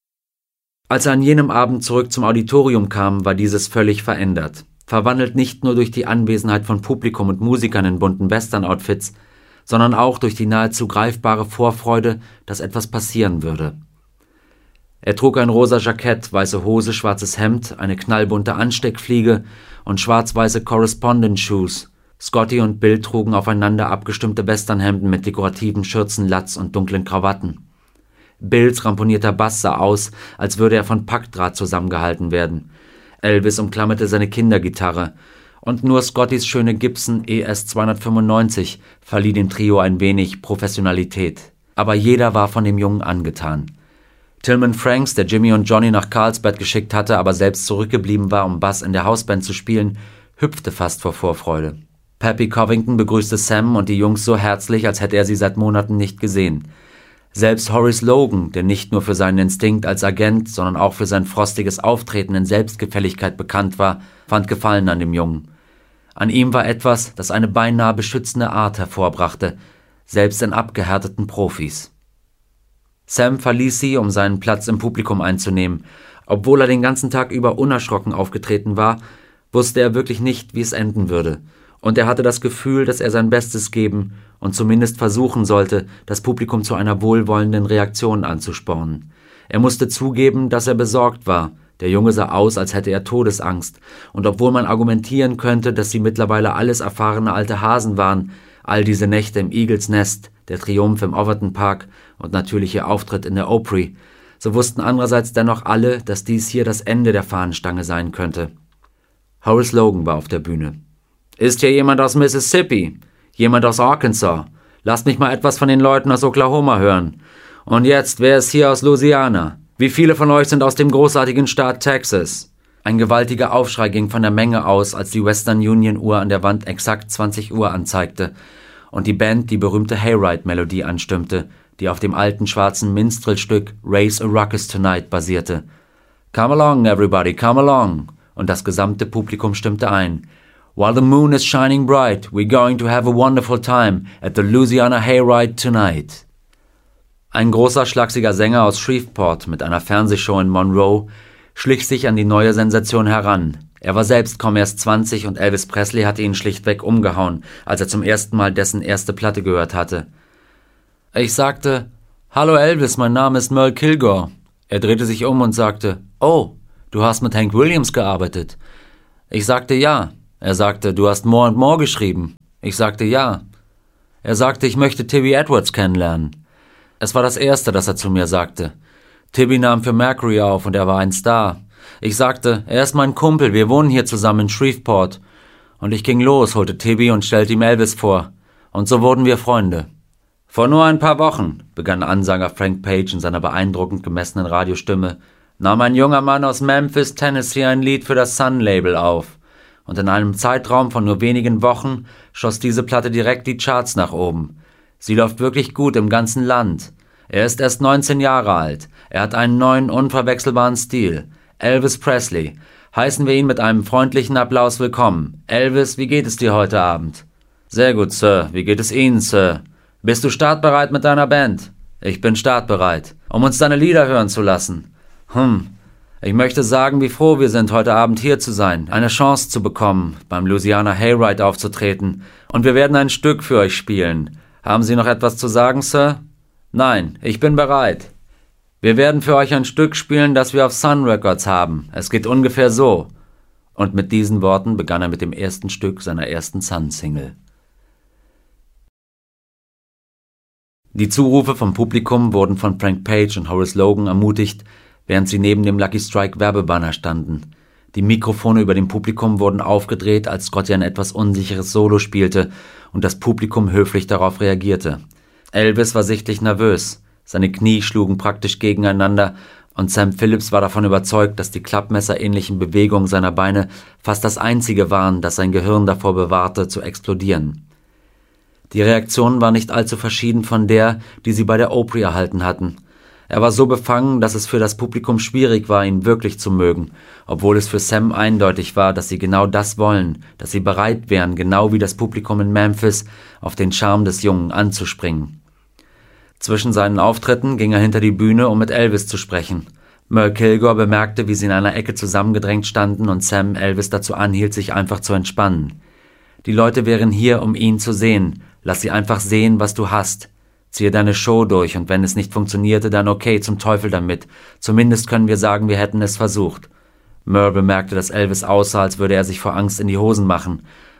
Als er an jenem Abend zurück zum Auditorium kam, war dieses völlig verändert. Verwandelt nicht nur durch die Anwesenheit von Publikum und Musikern in bunten Western-Outfits, sondern auch durch die nahezu greifbare Vorfreude, dass etwas passieren würde. Er trug ein rosa Jackett, weiße Hose, schwarzes Hemd, eine knallbunte Ansteckfliege und schwarz-weiße Correspondence-Shoes, Scotty und Bill trugen aufeinander abgestimmte Westernhemden mit dekorativen Schürzen, Latz und dunklen Krawatten. Bills ramponierter Bass sah aus, als würde er von Packdraht zusammengehalten werden. Elvis umklammerte seine Kindergitarre, und nur Scottys schöne Gibson E S zweihundertfünfundneunzig verlieh dem Trio ein wenig Professionalität. Aber jeder war von dem Jungen angetan. Tillman Franks, der Jimmy und Johnny nach Carlsbad geschickt hatte, aber selbst zurückgeblieben war, um Bass in der Hausband zu spielen, hüpfte fast vor Vorfreude. Pappy Covington begrüßte Sam und die Jungs so herzlich, als hätte er sie seit Monaten nicht gesehen. Selbst Horace Logan, der nicht nur für seinen Instinkt als Agent, sondern auch für sein frostiges Auftreten in Selbstgefälligkeit bekannt war, fand Gefallen an dem Jungen. An ihm war etwas, das eine beinahe beschützende Art hervorbrachte, selbst in abgehärteten Profis. Sam verließ sie, um seinen Platz im Publikum einzunehmen. Obwohl er den ganzen Tag über unerschrocken aufgetreten war, wusste er wirklich nicht, wie es enden würde. Und er hatte das Gefühl, dass er sein Bestes geben und zumindest versuchen sollte, das Publikum zu einer wohlwollenden Reaktion anzuspornen. Er musste zugeben, dass er besorgt war. Der Junge sah aus, als hätte er Todesangst. Und obwohl man argumentieren könnte, dass sie mittlerweile alles erfahrene alte Hasen waren, all diese Nächte im Eagles Nest, der Triumph im Overton Park und natürlich ihr Auftritt in der Opry, so wussten andererseits dennoch alle, dass dies hier das Ende der Fahnenstange sein könnte. Horace Logan war auf der Bühne. »Ist hier jemand aus Mississippi? Jemand aus Arkansas? Lasst mich mal etwas von den Leuten aus Oklahoma hören. Und jetzt, wer ist hier aus Louisiana? Wie viele von euch sind aus dem großartigen Staat Texas?« Ein gewaltiger Aufschrei ging von der Menge aus, als die Western Union Uhr an der Wand exakt zwanzig Uhr anzeigte und die Band die berühmte Hayride-Melodie anstimmte, die auf dem alten schwarzen Minstrel-Stück Raise a Ruckus Tonight basierte. »Come along, everybody, come along!« Und das gesamte Publikum stimmte ein. »While the moon is shining bright, we're going to have a wonderful time at the Louisiana Hayride tonight.« Ein großer, schlachsiger Sänger aus Shreveport mit einer Fernsehshow in Monroe schlich sich an die neue Sensation heran. Er war selbst kaum erst zwanzig und Elvis Presley hatte ihn schlichtweg umgehauen, als er zum ersten Mal dessen erste Platte gehört hatte. Ich sagte, »Hallo Elvis, mein Name ist Merle Kilgore.« Er drehte sich um und sagte, »Oh, du hast mit Hank Williams gearbeitet.« Ich sagte, »Ja.« Er sagte, »Du hast More and More geschrieben.« Ich sagte, »Ja.« Er sagte, »Ich möchte Tibby Edwards kennenlernen.« Es war das Erste, das er zu mir sagte. Tibby nahm für Mercury auf und er war ein Star. Ich sagte, er ist mein Kumpel, wir wohnen hier zusammen in Shreveport. Und ich ging los, holte Tibby und stellte ihm Elvis vor. Und so wurden wir Freunde. Vor nur ein paar Wochen, begann Ansanger Frank Page in seiner beeindruckend gemessenen Radiostimme, nahm ein junger Mann aus Memphis, Tennessee ein Lied für das Sun-Label auf. Und in einem Zeitraum von nur wenigen Wochen schoss diese Platte direkt die Charts nach oben. Sie läuft wirklich gut im ganzen Land. Er ist erst neunzehn Jahre alt. Er hat einen neuen, unverwechselbaren Stil. Elvis Presley. Heißen wir ihn mit einem freundlichen Applaus willkommen. Elvis, wie geht es dir heute Abend? Sehr gut, Sir. Wie geht es Ihnen, Sir? Bist du startbereit mit deiner Band? Ich bin startbereit. Um uns deine Lieder hören zu lassen. Hm. Ich möchte sagen, wie froh wir sind, heute Abend hier zu sein, eine Chance zu bekommen, beim Louisiana Hayride aufzutreten. Und wir werden ein Stück für euch spielen. Haben Sie noch etwas zu sagen, Sir? Nein, ich bin bereit. Wir werden für euch ein Stück spielen, das wir auf Sun Records haben. Es geht ungefähr so. Und mit diesen Worten begann er mit dem ersten Stück seiner ersten Sun-Single. Die Zurufe vom Publikum wurden von Frank Page und Horace Logan ermutigt, während sie neben dem Lucky Strike Werbebanner standen. Die Mikrofone über dem Publikum wurden aufgedreht, als Scotty ein etwas unsicheres Solo spielte und das Publikum höflich darauf reagierte. Elvis war sichtlich nervös, seine Knie schlugen praktisch gegeneinander und Sam Phillips war davon überzeugt, dass die klappmesserähnlichen Bewegungen seiner Beine fast das Einzige waren, das sein Gehirn davor bewahrte, zu explodieren. Die Reaktion war nicht allzu verschieden von der, die sie bei der Opry erhalten hatten. Er war so befangen, dass es für das Publikum schwierig war, ihn wirklich zu mögen, obwohl es für Sam eindeutig war, dass sie genau das wollen, dass sie bereit wären, genau wie das Publikum in Memphis, auf den Charme des Jungen anzuspringen. Zwischen seinen Auftritten ging er hinter die Bühne, um mit Elvis zu sprechen. Merle Kilgore bemerkte, wie sie in einer Ecke zusammengedrängt standen und Sam Elvis dazu anhielt, sich einfach zu entspannen. Die Leute wären hier, um ihn zu sehen. Lass sie einfach sehen, was du hast. Ziehe deine Show durch und wenn es nicht funktionierte, dann okay, zum Teufel damit. Zumindest können wir sagen, wir hätten es versucht. Merle bemerkte, dass Elvis aussah, als würde er sich vor Angst in die Hosen machen.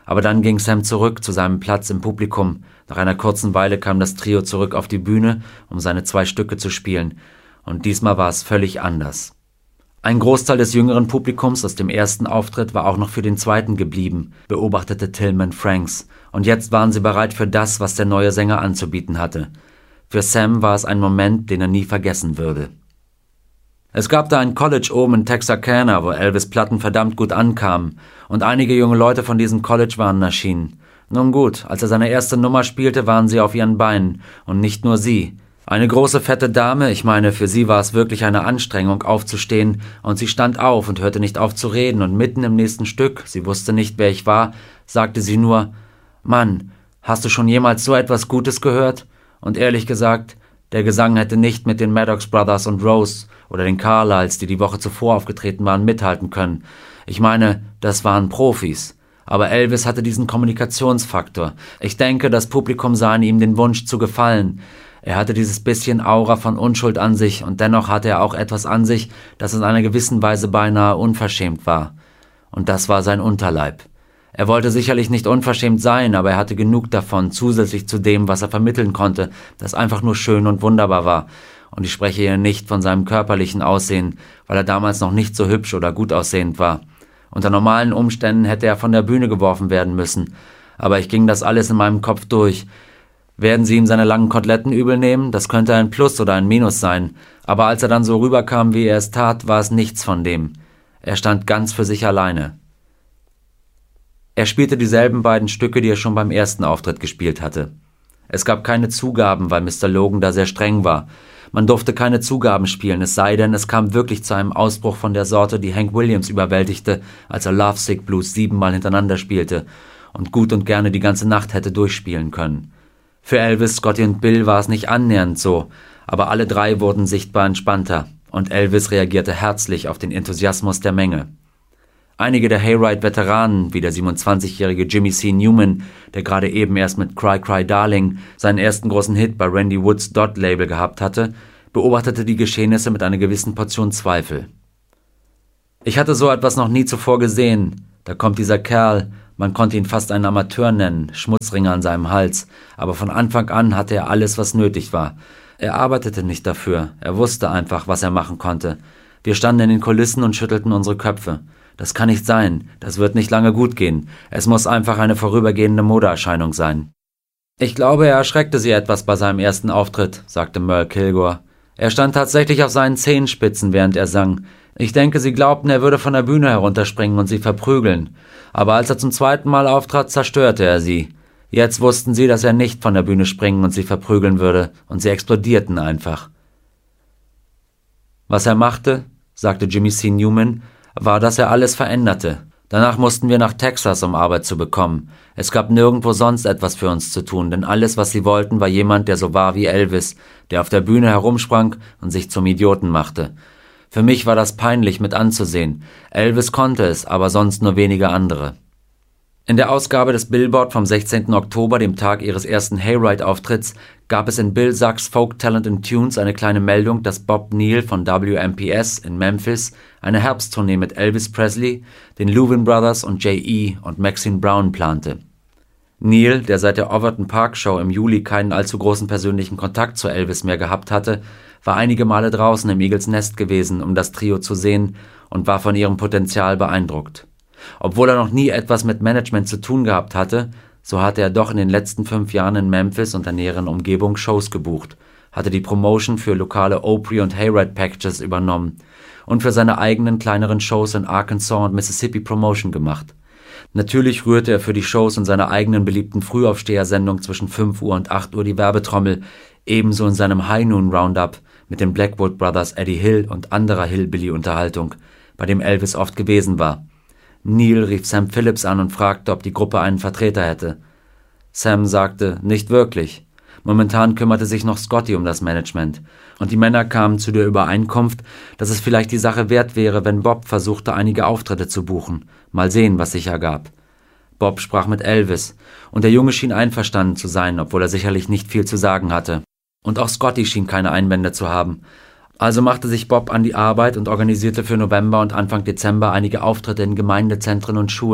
Aber dann ging Sam zurück zu seinem Platz im Publikum. Nach einer kurzen Weile kam das Trio zurück auf die Bühne, um seine zwei Stücke zu spielen. Und diesmal war es völlig anders. Ein Großteil des jüngeren Publikums aus dem ersten Auftritt war auch noch für den zweiten geblieben, beobachtete Tillman Franks. Und jetzt waren sie bereit für das, was der neue Sänger anzubieten hatte. Für Sam war es ein Moment, den er nie vergessen würde. Es gab da ein College oben in Texarkana, wo Elvis' Platten verdammt gut ankamen. Und einige junge Leute von diesem College waren erschienen. Nun gut, als er seine erste Nummer spielte, waren sie auf ihren Beinen. Und nicht nur sie. Eine große, fette Dame, ich meine, für sie war es wirklich eine Anstrengung, aufzustehen. Und sie stand auf und hörte nicht auf zu reden. Und mitten im nächsten Stück, sie wusste nicht, wer ich war, sagte sie nur: »Mann, hast du schon jemals so etwas Gutes gehört?« Und ehrlich gesagt, der Gesang hätte nicht mit den Maddox Brothers und Rose oder den Carlyles, die die Woche zuvor aufgetreten waren, mithalten können. Ich meine, das waren Profis. Aber Elvis hatte diesen Kommunikationsfaktor. Ich denke, das Publikum sah in ihm den Wunsch zu gefallen. Er hatte dieses bisschen Aura von Unschuld an sich und dennoch hatte er auch etwas an sich, das in einer gewissen Weise beinahe unverschämt war. Und das war sein Unterleib. Er wollte sicherlich nicht unverschämt sein, aber er hatte genug davon, zusätzlich zu dem, was er vermitteln konnte, das einfach nur schön und wunderbar war. Und ich spreche hier nicht von seinem körperlichen Aussehen, weil er damals noch nicht so hübsch oder gut aussehend war. Unter normalen Umständen hätte er von der Bühne geworfen werden müssen. Aber ich ging das alles in meinem Kopf durch. Werden sie ihm seine langen Koteletten übel nehmen? Das könnte ein Plus oder ein Minus sein. Aber als er dann so rüberkam, wie er es tat, war es nichts von dem. Er stand ganz für sich alleine. Er spielte dieselben beiden Stücke, die er schon beim ersten Auftritt gespielt hatte. Es gab keine Zugaben, weil Mister Logan da sehr streng war. Man durfte keine Zugaben spielen, es sei denn, es kam wirklich zu einem Ausbruch von der Sorte, die Hank Williams überwältigte, als er Lovesick Blues siebenmal hintereinander spielte und gut und gerne die ganze Nacht hätte durchspielen können. Für Elvis, Scotty und Bill war es nicht annähernd so, aber alle drei wurden sichtbar entspannter und Elvis reagierte herzlich auf den Enthusiasmus der Menge. Einige der Hayride-Veteranen, wie der siebenundzwanzigjährige Jimmy C. Newman, der gerade eben erst mit Cry Cry Darling seinen ersten großen Hit bei Randy Woods Dot-Label gehabt hatte, beobachtete die Geschehnisse mit einer gewissen Portion Zweifel. Ich hatte so etwas noch nie zuvor gesehen. Da kommt dieser Kerl, man konnte ihn fast einen Amateur nennen, Schmutzringe an seinem Hals, aber von Anfang an hatte er alles, was nötig war. Er arbeitete nicht dafür, er wusste einfach, was er machen konnte. Wir standen in den Kulissen und schüttelten unsere Köpfe. Das kann nicht sein, das wird nicht lange gut gehen. Es muss einfach eine vorübergehende Modeerscheinung sein. Ich glaube, er erschreckte sie etwas bei seinem ersten Auftritt, sagte Merle Kilgore. Er stand tatsächlich auf seinen Zehenspitzen, während er sang. Ich denke, sie glaubten, er würde von der Bühne herunterspringen und sie verprügeln. Aber als er zum zweiten Mal auftrat, zerstörte er sie. Jetzt wussten sie, dass er nicht von der Bühne springen und sie verprügeln würde, und sie explodierten einfach. Was er machte, sagte Jimmy C. Newman, war, dass er alles veränderte. Danach mussten wir nach Texas, um Arbeit zu bekommen. Es gab nirgendwo sonst etwas für uns zu tun, denn alles, was sie wollten, war jemand, der so war wie Elvis, der auf der Bühne herumsprang und sich zum Idioten machte. Für mich war das peinlich mit anzusehen. Elvis konnte es, aber sonst nur wenige andere. In der Ausgabe des Billboard vom sechzehnten Oktober, dem Tag ihres ersten Hayride-Auftritts, gab es in Bill Sachs Folk Talent and Tunes eine kleine Meldung, dass Bob Neal von W M P S in Memphis eine Herbsttournee mit Elvis Presley, den Louvin Brothers und J E und Maxine Brown plante. Neal, der seit der Overton Park Show im Juli keinen allzu großen persönlichen Kontakt zu Elvis mehr gehabt hatte, war einige Male draußen im Eagles Nest gewesen, um das Trio zu sehen, und war von ihrem Potenzial beeindruckt. Obwohl er noch nie etwas mit Management zu tun gehabt hatte, so hatte er doch in den letzten fünf Jahren in Memphis und der näheren Umgebung Shows gebucht, hatte die Promotion für lokale Opry- und Hayride-Packages übernommen und für seine eigenen kleineren Shows in Arkansas und Mississippi Promotion gemacht. Natürlich rührte er für die Shows in seiner eigenen beliebten Frühaufstehersendung zwischen fünf Uhr und acht Uhr die Werbetrommel, ebenso in seinem High Noon Roundup mit den Blackwood Brothers Eddie Hill und anderer Hillbilly-Unterhaltung, bei dem Elvis oft gewesen war. Neal rief Sam Phillips an und fragte, ob die Gruppe einen Vertreter hätte. Sam sagte, nicht wirklich. Momentan kümmerte sich noch Scotty um das Management. Und die Männer kamen zu der Übereinkunft, dass es vielleicht die Sache wert wäre, wenn Bob versuchte, einige Auftritte zu buchen. Mal sehen, was sich ergab. Bob sprach mit Elvis, und der Junge schien einverstanden zu sein, obwohl er sicherlich nicht viel zu sagen hatte. Und auch Scotty schien keine Einwände zu haben. Also machte sich Bob an die Arbeit und organisierte für November und Anfang Dezember einige Auftritte in Gemeindezentren und Schulen.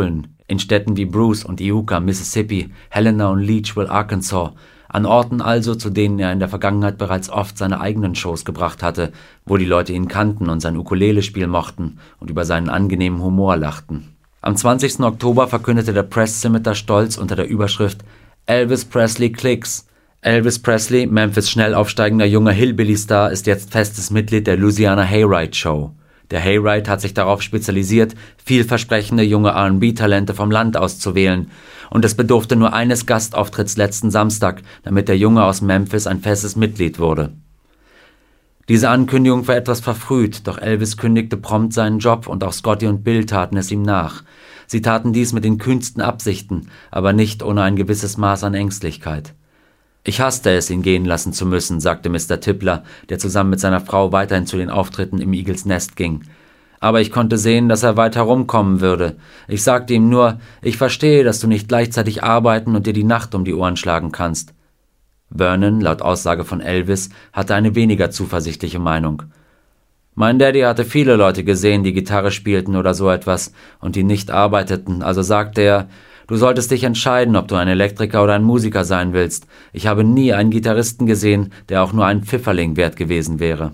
in Städten wie Bruce und Iuka, Mississippi, Helena und Leechville, Arkansas, an Orten also, zu denen er in der Vergangenheit bereits oft seine eigenen Shows gebracht hatte, wo die Leute ihn kannten und sein Ukulelespiel mochten und über seinen angenehmen Humor lachten. Am zwanzigsten Oktober verkündete der Press Scimitar stolz unter der Überschrift »Elvis Presley Clicks«. Elvis Presley, Memphis schnell aufsteigender junger Hillbilly-Star, ist jetzt festes Mitglied der Louisiana Hayride Show. Der Hayride hat sich darauf spezialisiert, vielversprechende junge R und B-Talente vom Land auszuwählen, und es bedurfte nur eines Gastauftritts letzten Samstag, damit der Junge aus Memphis ein festes Mitglied wurde. Diese Ankündigung war etwas verfrüht, doch Elvis kündigte prompt seinen Job und auch Scotty und Bill taten es ihm nach. Sie taten dies mit den kühnsten Absichten, aber nicht ohne ein gewisses Maß an Ängstlichkeit. »Ich hasste es, ihn gehen lassen zu müssen«, sagte Mister Tippler, der zusammen mit seiner Frau weiterhin zu den Auftritten im Eagles Nest ging. »Aber ich konnte sehen, dass er weit herumkommen würde. Ich sagte ihm nur, ich verstehe, dass du nicht gleichzeitig arbeiten und dir die Nacht um die Ohren schlagen kannst.« Vernon, laut Aussage von Elvis, hatte eine weniger zuversichtliche Meinung. »Mein Daddy hatte viele Leute gesehen, die Gitarre spielten oder so etwas und die nicht arbeiteten, also sagte er, du solltest dich entscheiden, ob du ein Elektriker oder ein Musiker sein willst. Ich habe nie einen Gitarristen gesehen, der auch nur einen Pfifferling wert gewesen wäre.«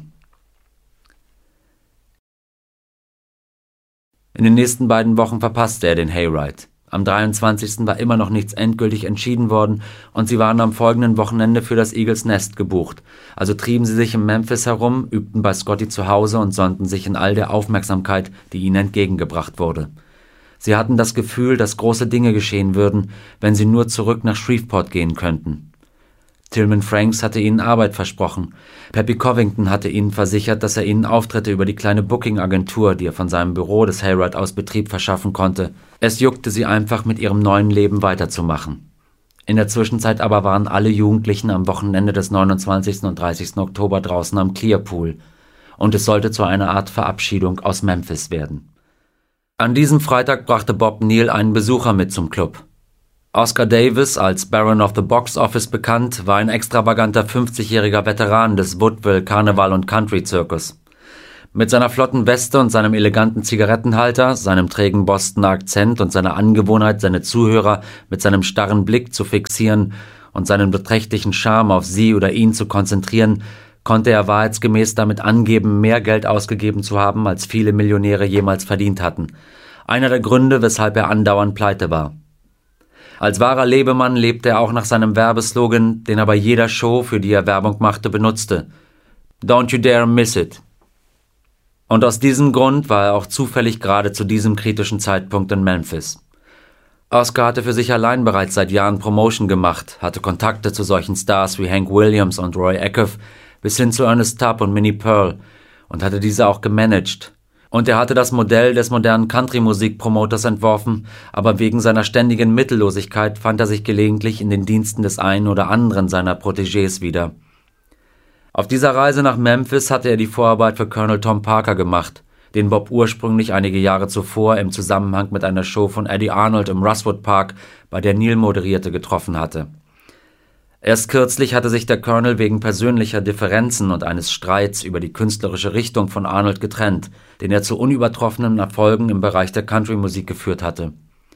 In den nächsten beiden Wochen verpasste er den Hayride. Am dreiundzwanzigsten war immer noch nichts endgültig entschieden worden und sie waren am folgenden Wochenende für das Eagles Nest gebucht. Also trieben sie sich in Memphis herum, übten bei Scotty zu Hause und sonnten sich in all der Aufmerksamkeit, die ihnen entgegengebracht wurde. Sie hatten das Gefühl, dass große Dinge geschehen würden, wenn sie nur zurück nach Shreveport gehen könnten. Tillman Franks hatte ihnen Arbeit versprochen. Peppy Covington hatte ihnen versichert, dass er ihnen Auftritte über die kleine Booking-Agentur, die er von seinem Büro des Hayride aus betrieb, verschaffen konnte. Es juckte sie einfach, mit ihrem neuen Leben weiterzumachen. In der Zwischenzeit aber waren alle Jugendlichen am Wochenende des neunundzwanzigsten und dreißigsten Oktober draußen am Clearpool. Und es sollte zu einer Art Verabschiedung aus Memphis werden. An diesem Freitag brachte Bob Neal einen Besucher mit zum Club. Oscar Davis, als Baron of the Box Office bekannt, war ein extravaganter fünfzigjähriger Veteran des Woodville Karneval- und Country-Zirkus. Mit seiner flotten Weste und seinem eleganten Zigarettenhalter, seinem trägen Bostoner Akzent und seiner Angewohnheit, seine Zuhörer mit seinem starren Blick zu fixieren und seinen beträchtlichen Charme auf sie oder ihn zu konzentrieren, konnte er wahrheitsgemäß damit angeben, mehr Geld ausgegeben zu haben, als viele Millionäre jemals verdient hatten. Einer der Gründe, weshalb er andauernd pleite war. Als wahrer Lebemann lebte er auch nach seinem Werbeslogan, den er bei jeder Show, für die er Werbung machte, benutzte. Don't you dare miss it. Und aus diesem Grund war er auch zufällig gerade zu diesem kritischen Zeitpunkt in Memphis. Oscar hatte für sich allein bereits seit Jahren Promotion gemacht, hatte Kontakte zu solchen Stars wie Hank Williams und Roy Acuff bis hin zu Ernest Tubb und Minnie Pearl und hatte diese auch gemanagt. Und er hatte das Modell des modernen Country-Musik-Promoters entworfen, aber wegen seiner ständigen Mittellosigkeit fand er sich gelegentlich in den Diensten des einen oder anderen seiner Protégés wieder. Auf dieser Reise nach Memphis hatte er die Vorarbeit für Colonel Tom Parker gemacht, den Bob ursprünglich einige Jahre zuvor im Zusammenhang mit einer Show von Eddie Arnold im Rosewood Park, bei der Neal moderierte, getroffen hatte. Erst kürzlich hatte sich der Colonel wegen persönlicher Differenzen und eines Streits über die künstlerische Richtung von Arnold getrennt, den er zu unübertroffenen Erfolgen im Bereich der Country-Musik geführt hatte.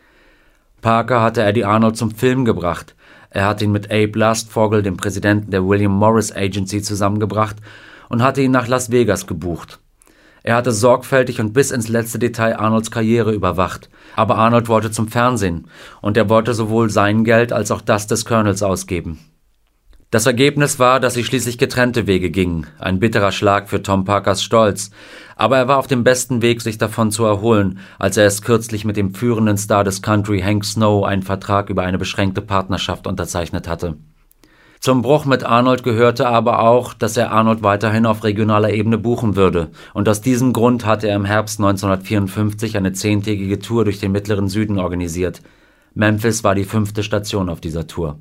Parker hatte Eddie Arnold zum Film gebracht. Er hatte ihn mit Abe Lastfogel, dem Präsidenten der William Morris Agency, zusammengebracht und hatte ihn nach Las Vegas gebucht. Er hatte sorgfältig und bis ins letzte Detail Arnolds Karriere überwacht, aber Arnold wollte zum Fernsehen und er wollte sowohl sein Geld als auch das des Colonels ausgeben. Das Ergebnis war, dass sie schließlich getrennte Wege gingen, ein bitterer Schlag für Tom Parkers Stolz, aber er war auf dem besten Weg, sich davon zu erholen, als er erst kürzlich mit dem führenden Star des Country, Hank Snow, einen Vertrag über eine beschränkte Partnerschaft unterzeichnet hatte. Zum Bruch mit Arnold gehörte aber auch, dass er Arnold weiterhin auf regionaler Ebene buchen würde, und aus diesem Grund hatte er im Herbst neunzehnhundertvierundfünfzig eine zehntägige Tour durch den mittleren Süden organisiert. Memphis war die fünfte Station auf dieser Tour.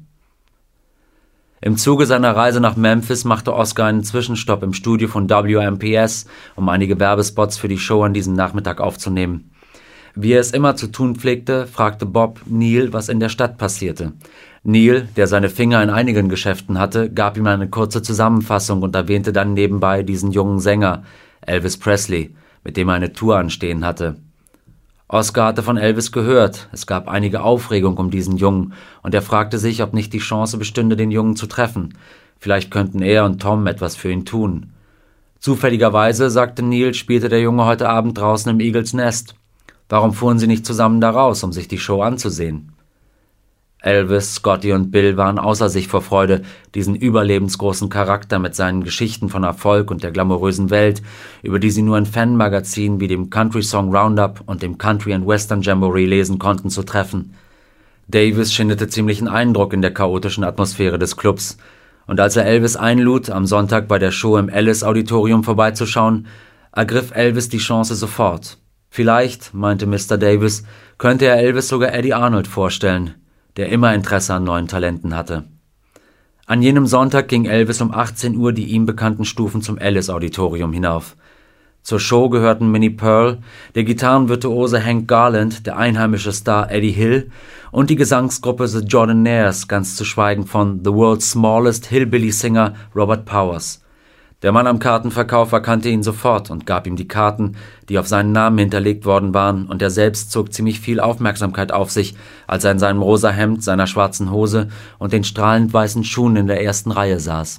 Im Zuge seiner Reise nach Memphis machte Oscar einen Zwischenstopp im Studio von W M P S, um einige Werbespots für die Show an diesem Nachmittag aufzunehmen. Wie er es immer zu tun pflegte, fragte Bob Neal, was in der Stadt passierte. Neal, der seine Finger in einigen Geschäften hatte, gab ihm eine kurze Zusammenfassung und erwähnte dann nebenbei diesen jungen Sänger, Elvis Presley, mit dem er eine Tour anstehen hatte. Oscar hatte von Elvis gehört, es gab einige Aufregung um diesen Jungen, und er fragte sich, ob nicht die Chance bestünde, den Jungen zu treffen. Vielleicht könnten er und Tom etwas für ihn tun. Zufälligerweise, sagte Neil, spielte der Junge heute Abend draußen im Eagles Nest. Warum fuhren sie nicht zusammen da raus, um sich die Show anzusehen? Elvis, Scotty und Bill waren außer sich vor Freude, diesen überlebensgroßen Charakter mit seinen Geschichten von Erfolg und der glamourösen Welt, über die sie nur in Fanmagazinen wie dem Country Song Roundup und dem Country and Western Jamboree lesen konnten, zu treffen. Davis schindete ziemlichen Eindruck in der chaotischen Atmosphäre des Clubs, und als er Elvis einlud, am Sonntag bei der Show im Ellis Auditorium vorbeizuschauen, ergriff Elvis die Chance sofort. Vielleicht, meinte Mister Davis, könnte er Elvis sogar Eddie Arnold vorstellen, der immer Interesse an neuen Talenten hatte. An jenem Sonntag ging Elvis um achtzehn Uhr die ihm bekannten Stufen zum Ellis-Auditorium hinauf. Zur Show gehörten Minnie Pearl, der Gitarrenvirtuose Hank Garland, der einheimische Star Eddie Hill und die Gesangsgruppe The Jordanaires, ganz zu schweigen von The World's Smallest Hillbilly Singer Robert Powers. Der Mann am Kartenverkauf erkannte ihn sofort und gab ihm die Karten, die auf seinen Namen hinterlegt worden waren, und er selbst zog ziemlich viel Aufmerksamkeit auf sich, als er in seinem rosa Hemd, seiner schwarzen Hose und den strahlend weißen Schuhen in der ersten Reihe saß.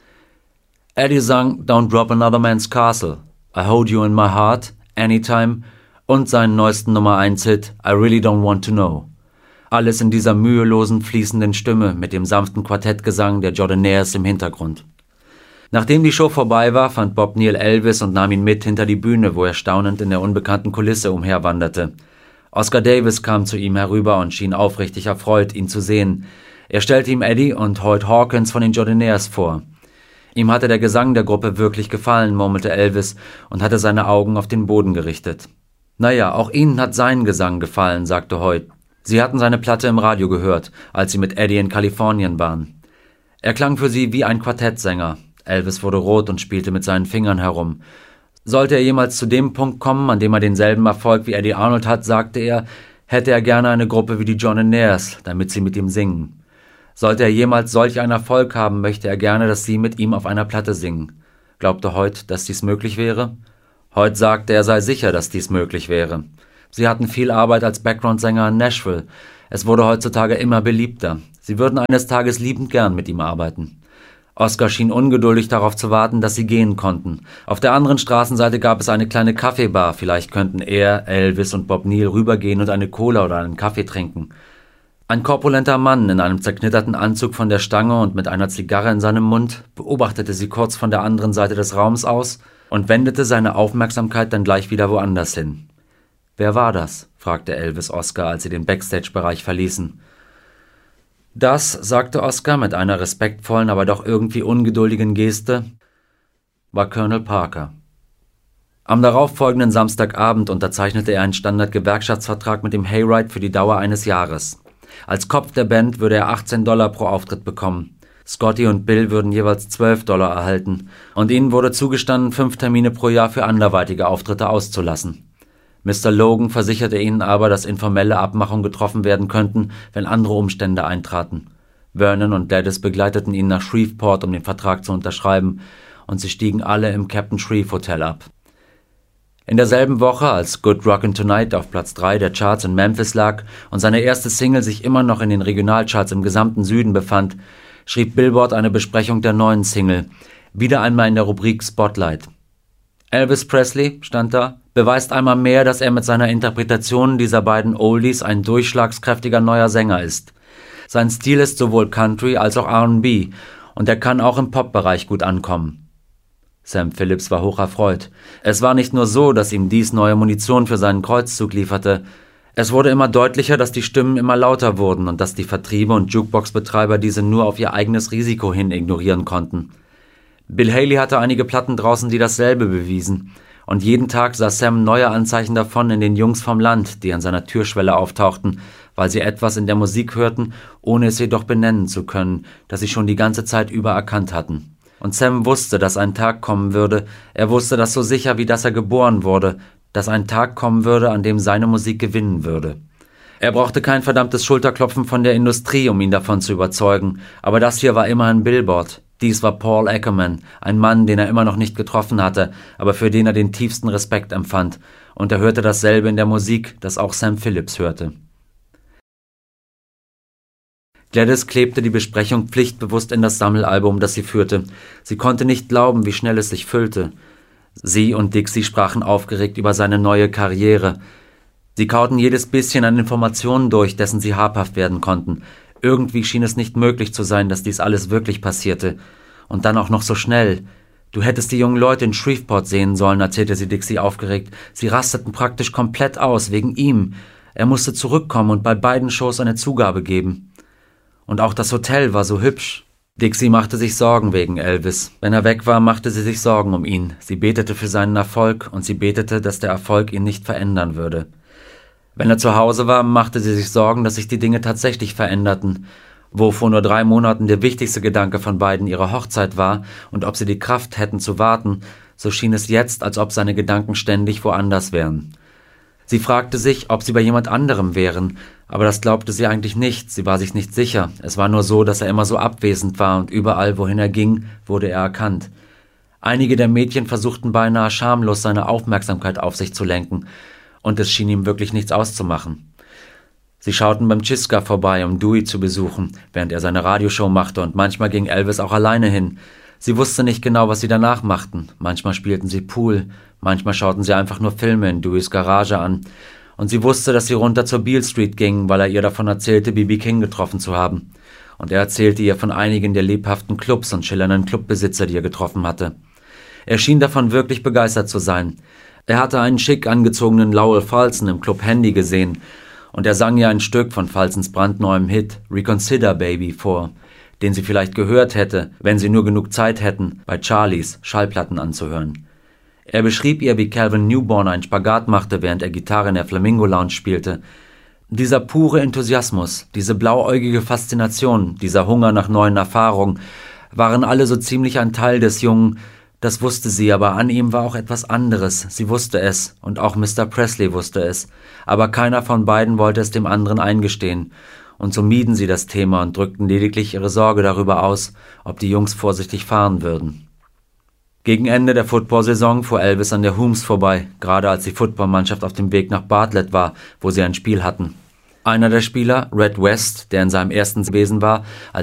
Eddie sang Don't Drop Another Man's Castle, I Hold You in My Heart, Anytime und seinen neuesten Nummer eins Hit I Really Don't Want to Know. Alles in dieser mühelosen, fließenden Stimme mit dem sanften Quartettgesang der Jordanaires im Hintergrund. Nachdem die Show vorbei war, fand Bob Neal Elvis und nahm ihn mit hinter die Bühne, wo er staunend in der unbekannten Kulisse umherwanderte. Oscar Davis kam zu ihm herüber und schien aufrichtig erfreut, ihn zu sehen. Er stellte ihm Eddie und Hoyt Hawkins von den Jordanaires vor. Ihm hatte der Gesang der Gruppe wirklich gefallen, murmelte Elvis und hatte seine Augen auf den Boden gerichtet. Naja, auch ihnen hat sein Gesang gefallen, sagte Hoyt. Sie hatten seine Platte im Radio gehört, als sie mit Eddie in Kalifornien waren. Er klang für sie wie ein Quartettsänger. Elvis wurde rot und spielte mit seinen Fingern herum. Sollte er jemals zu dem Punkt kommen, an dem er denselben Erfolg wie Eddie Arnold hat, sagte er, hätte er gerne eine Gruppe wie die Jordanaires, damit sie mit ihm singen. Sollte er jemals solch einen Erfolg haben, möchte er gerne, dass sie mit ihm auf einer Platte singen. Glaubte Hoyt, dass dies möglich wäre? Hoyt sagte, er sei sicher, dass dies möglich wäre. Sie hatten viel Arbeit als Background-Sänger in Nashville. Es wurde heutzutage immer beliebter. Sie würden eines Tages liebend gern mit ihm arbeiten. Oscar schien ungeduldig darauf zu warten, dass sie gehen konnten. Auf der anderen Straßenseite gab es eine kleine Kaffeebar. Vielleicht könnten er, Elvis und Bob Neal rübergehen und eine Cola oder einen Kaffee trinken. Ein korpulenter Mann in einem zerknitterten Anzug von der Stange und mit einer Zigarre in seinem Mund beobachtete sie kurz von der anderen Seite des Raums aus und wendete seine Aufmerksamkeit dann gleich wieder woanders hin. »Wer war das?« fragte Elvis Oscar, als sie den Backstage-Bereich verließen. »Das«, sagte Oscar mit einer respektvollen, aber doch irgendwie ungeduldigen Geste, »war Colonel Parker.« Am darauffolgenden Samstagabend unterzeichnete er einen Standard-Gewerkschaftsvertrag mit dem Hayride für die Dauer eines Jahres. Als Kopf der Band würde er achtzehn Dollar pro Auftritt bekommen. Scotty und Bill würden jeweils zwölf Dollar erhalten und ihnen wurde zugestanden, fünf Termine pro Jahr für anderweitige Auftritte auszulassen. Mister Logan versicherte ihnen aber, dass informelle Abmachungen getroffen werden könnten, wenn andere Umstände eintraten. Vernon und Gladys begleiteten ihn nach Shreveport, um den Vertrag zu unterschreiben, und sie stiegen alle im Captain Shreve Hotel ab. In derselben Woche, als Good Rockin' Tonight auf Platz drei der Charts in Memphis lag und seine erste Single sich immer noch in den Regionalcharts im gesamten Süden befand, schrieb Billboard eine Besprechung der neuen Single, wieder einmal in der Rubrik Spotlight. Elvis Presley, stand da, beweist einmal mehr, dass er mit seiner Interpretation dieser beiden Oldies ein durchschlagskräftiger neuer Sänger ist. Sein Stil ist sowohl Country als auch R and B und er kann auch im Pop-Bereich gut ankommen. Sam Phillips war hoch erfreut. Es war nicht nur so, dass ihm dies neue Munition für seinen Kreuzzug lieferte. Es wurde immer deutlicher, dass die Stimmen immer lauter wurden und dass die Vertriebe und Jukebox-Betreiber diese nur auf ihr eigenes Risiko hin ignorieren konnten. Bill Haley hatte einige Platten draußen, die dasselbe bewiesen. Und jeden Tag sah Sam neue Anzeichen davon in den Jungs vom Land, die an seiner Türschwelle auftauchten, weil sie etwas in der Musik hörten, ohne es jedoch benennen zu können, das sie schon die ganze Zeit über erkannt hatten. Und Sam wusste, dass ein Tag kommen würde, er wusste das so sicher, wie dass er geboren wurde, dass ein Tag kommen würde, an dem seine Musik gewinnen würde. Er brauchte kein verdammtes Schulterklopfen von der Industrie, um ihn davon zu überzeugen, aber das hier war immerhin Billboard. Dies war Paul Ackerman, ein Mann, den er immer noch nicht getroffen hatte, aber für den er den tiefsten Respekt empfand, und er hörte dasselbe in der Musik, das auch Sam Phillips hörte. Gladys klebte die Besprechung pflichtbewusst in das Sammelalbum, das sie führte. Sie konnte nicht glauben, wie schnell es sich füllte. Sie und Dixie sprachen aufgeregt über seine neue Karriere. Sie kauten jedes bisschen an Informationen durch, dessen sie habhaft werden konnten. Irgendwie schien es nicht möglich zu sein, dass dies alles wirklich passierte. Und dann auch noch so schnell. Du hättest die jungen Leute in Shreveport sehen sollen, erzählte sie Dixie aufgeregt. Sie rasteten praktisch komplett aus, wegen ihm. Er musste zurückkommen und bei beiden Shows eine Zugabe geben. Und auch das Hotel war so hübsch. Dixie machte sich Sorgen wegen Elvis. Wenn er weg war, machte sie sich Sorgen um ihn. Sie betete für seinen Erfolg und sie betete, dass der Erfolg ihn nicht verändern würde. Wenn er zu Hause war, machte sie sich Sorgen, dass sich die Dinge tatsächlich veränderten. Wo vor nur drei Monaten der wichtigste Gedanke von beiden ihre Hochzeit war und ob sie die Kraft hätten zu warten, so schien es jetzt, als ob seine Gedanken ständig woanders wären. Sie fragte sich, ob sie bei jemand anderem wären, aber das glaubte sie eigentlich nicht, sie war sich nicht sicher. Es war nur so, dass er immer so abwesend war und überall, wohin er ging, wurde er erkannt. Einige der Mädchen versuchten beinahe schamlos, seine Aufmerksamkeit auf sich zu lenken, und es schien ihm wirklich nichts auszumachen. Sie schauten beim Chiska vorbei, um Dewey zu besuchen, während er seine Radioshow machte, und manchmal ging Elvis auch alleine hin. Sie wusste nicht genau, was sie danach machten. Manchmal spielten sie Pool, manchmal schauten sie einfach nur Filme in Deweys Garage an. Und sie wusste, dass sie runter zur Beale Street gingen, weil er ihr davon erzählte, B B King getroffen zu haben. Und er erzählte ihr von einigen der lebhaften Clubs und schillernden Clubbesitzer, die er getroffen hatte. Er schien davon wirklich begeistert zu sein. Er hatte einen schick angezogenen Lowell Fulson im Club Handy gesehen, und er sang ihr ein Stück von Fulsons brandneuem Hit Reconsider Baby vor, den sie vielleicht gehört hätte, wenn sie nur genug Zeit hätten, bei Charlies Schallplatten anzuhören. Er beschrieb ihr, wie Calvin Newborn einen Spagat machte, während er Gitarre in der Flamingo Lounge spielte. Dieser pure Enthusiasmus, diese blauäugige Faszination, dieser Hunger nach neuen Erfahrungen, waren alle so ziemlich ein Teil des Jungen. Das wusste sie, aber an ihm war auch etwas anderes. Sie wusste es, und auch Mister Presley wusste es. Aber keiner von beiden wollte es dem anderen eingestehen. Und so mieden sie das Thema und drückten lediglich ihre Sorge darüber aus, ob die Jungs vorsichtig fahren würden. Gegen Ende der Football-Saison fuhr Elvis an der Hooms vorbei, gerade als die Footballmannschaft auf dem Weg nach Bartlett war, wo sie ein Spiel hatten. Einer der Spieler, Red West, der in seinem ersten Wesen war, als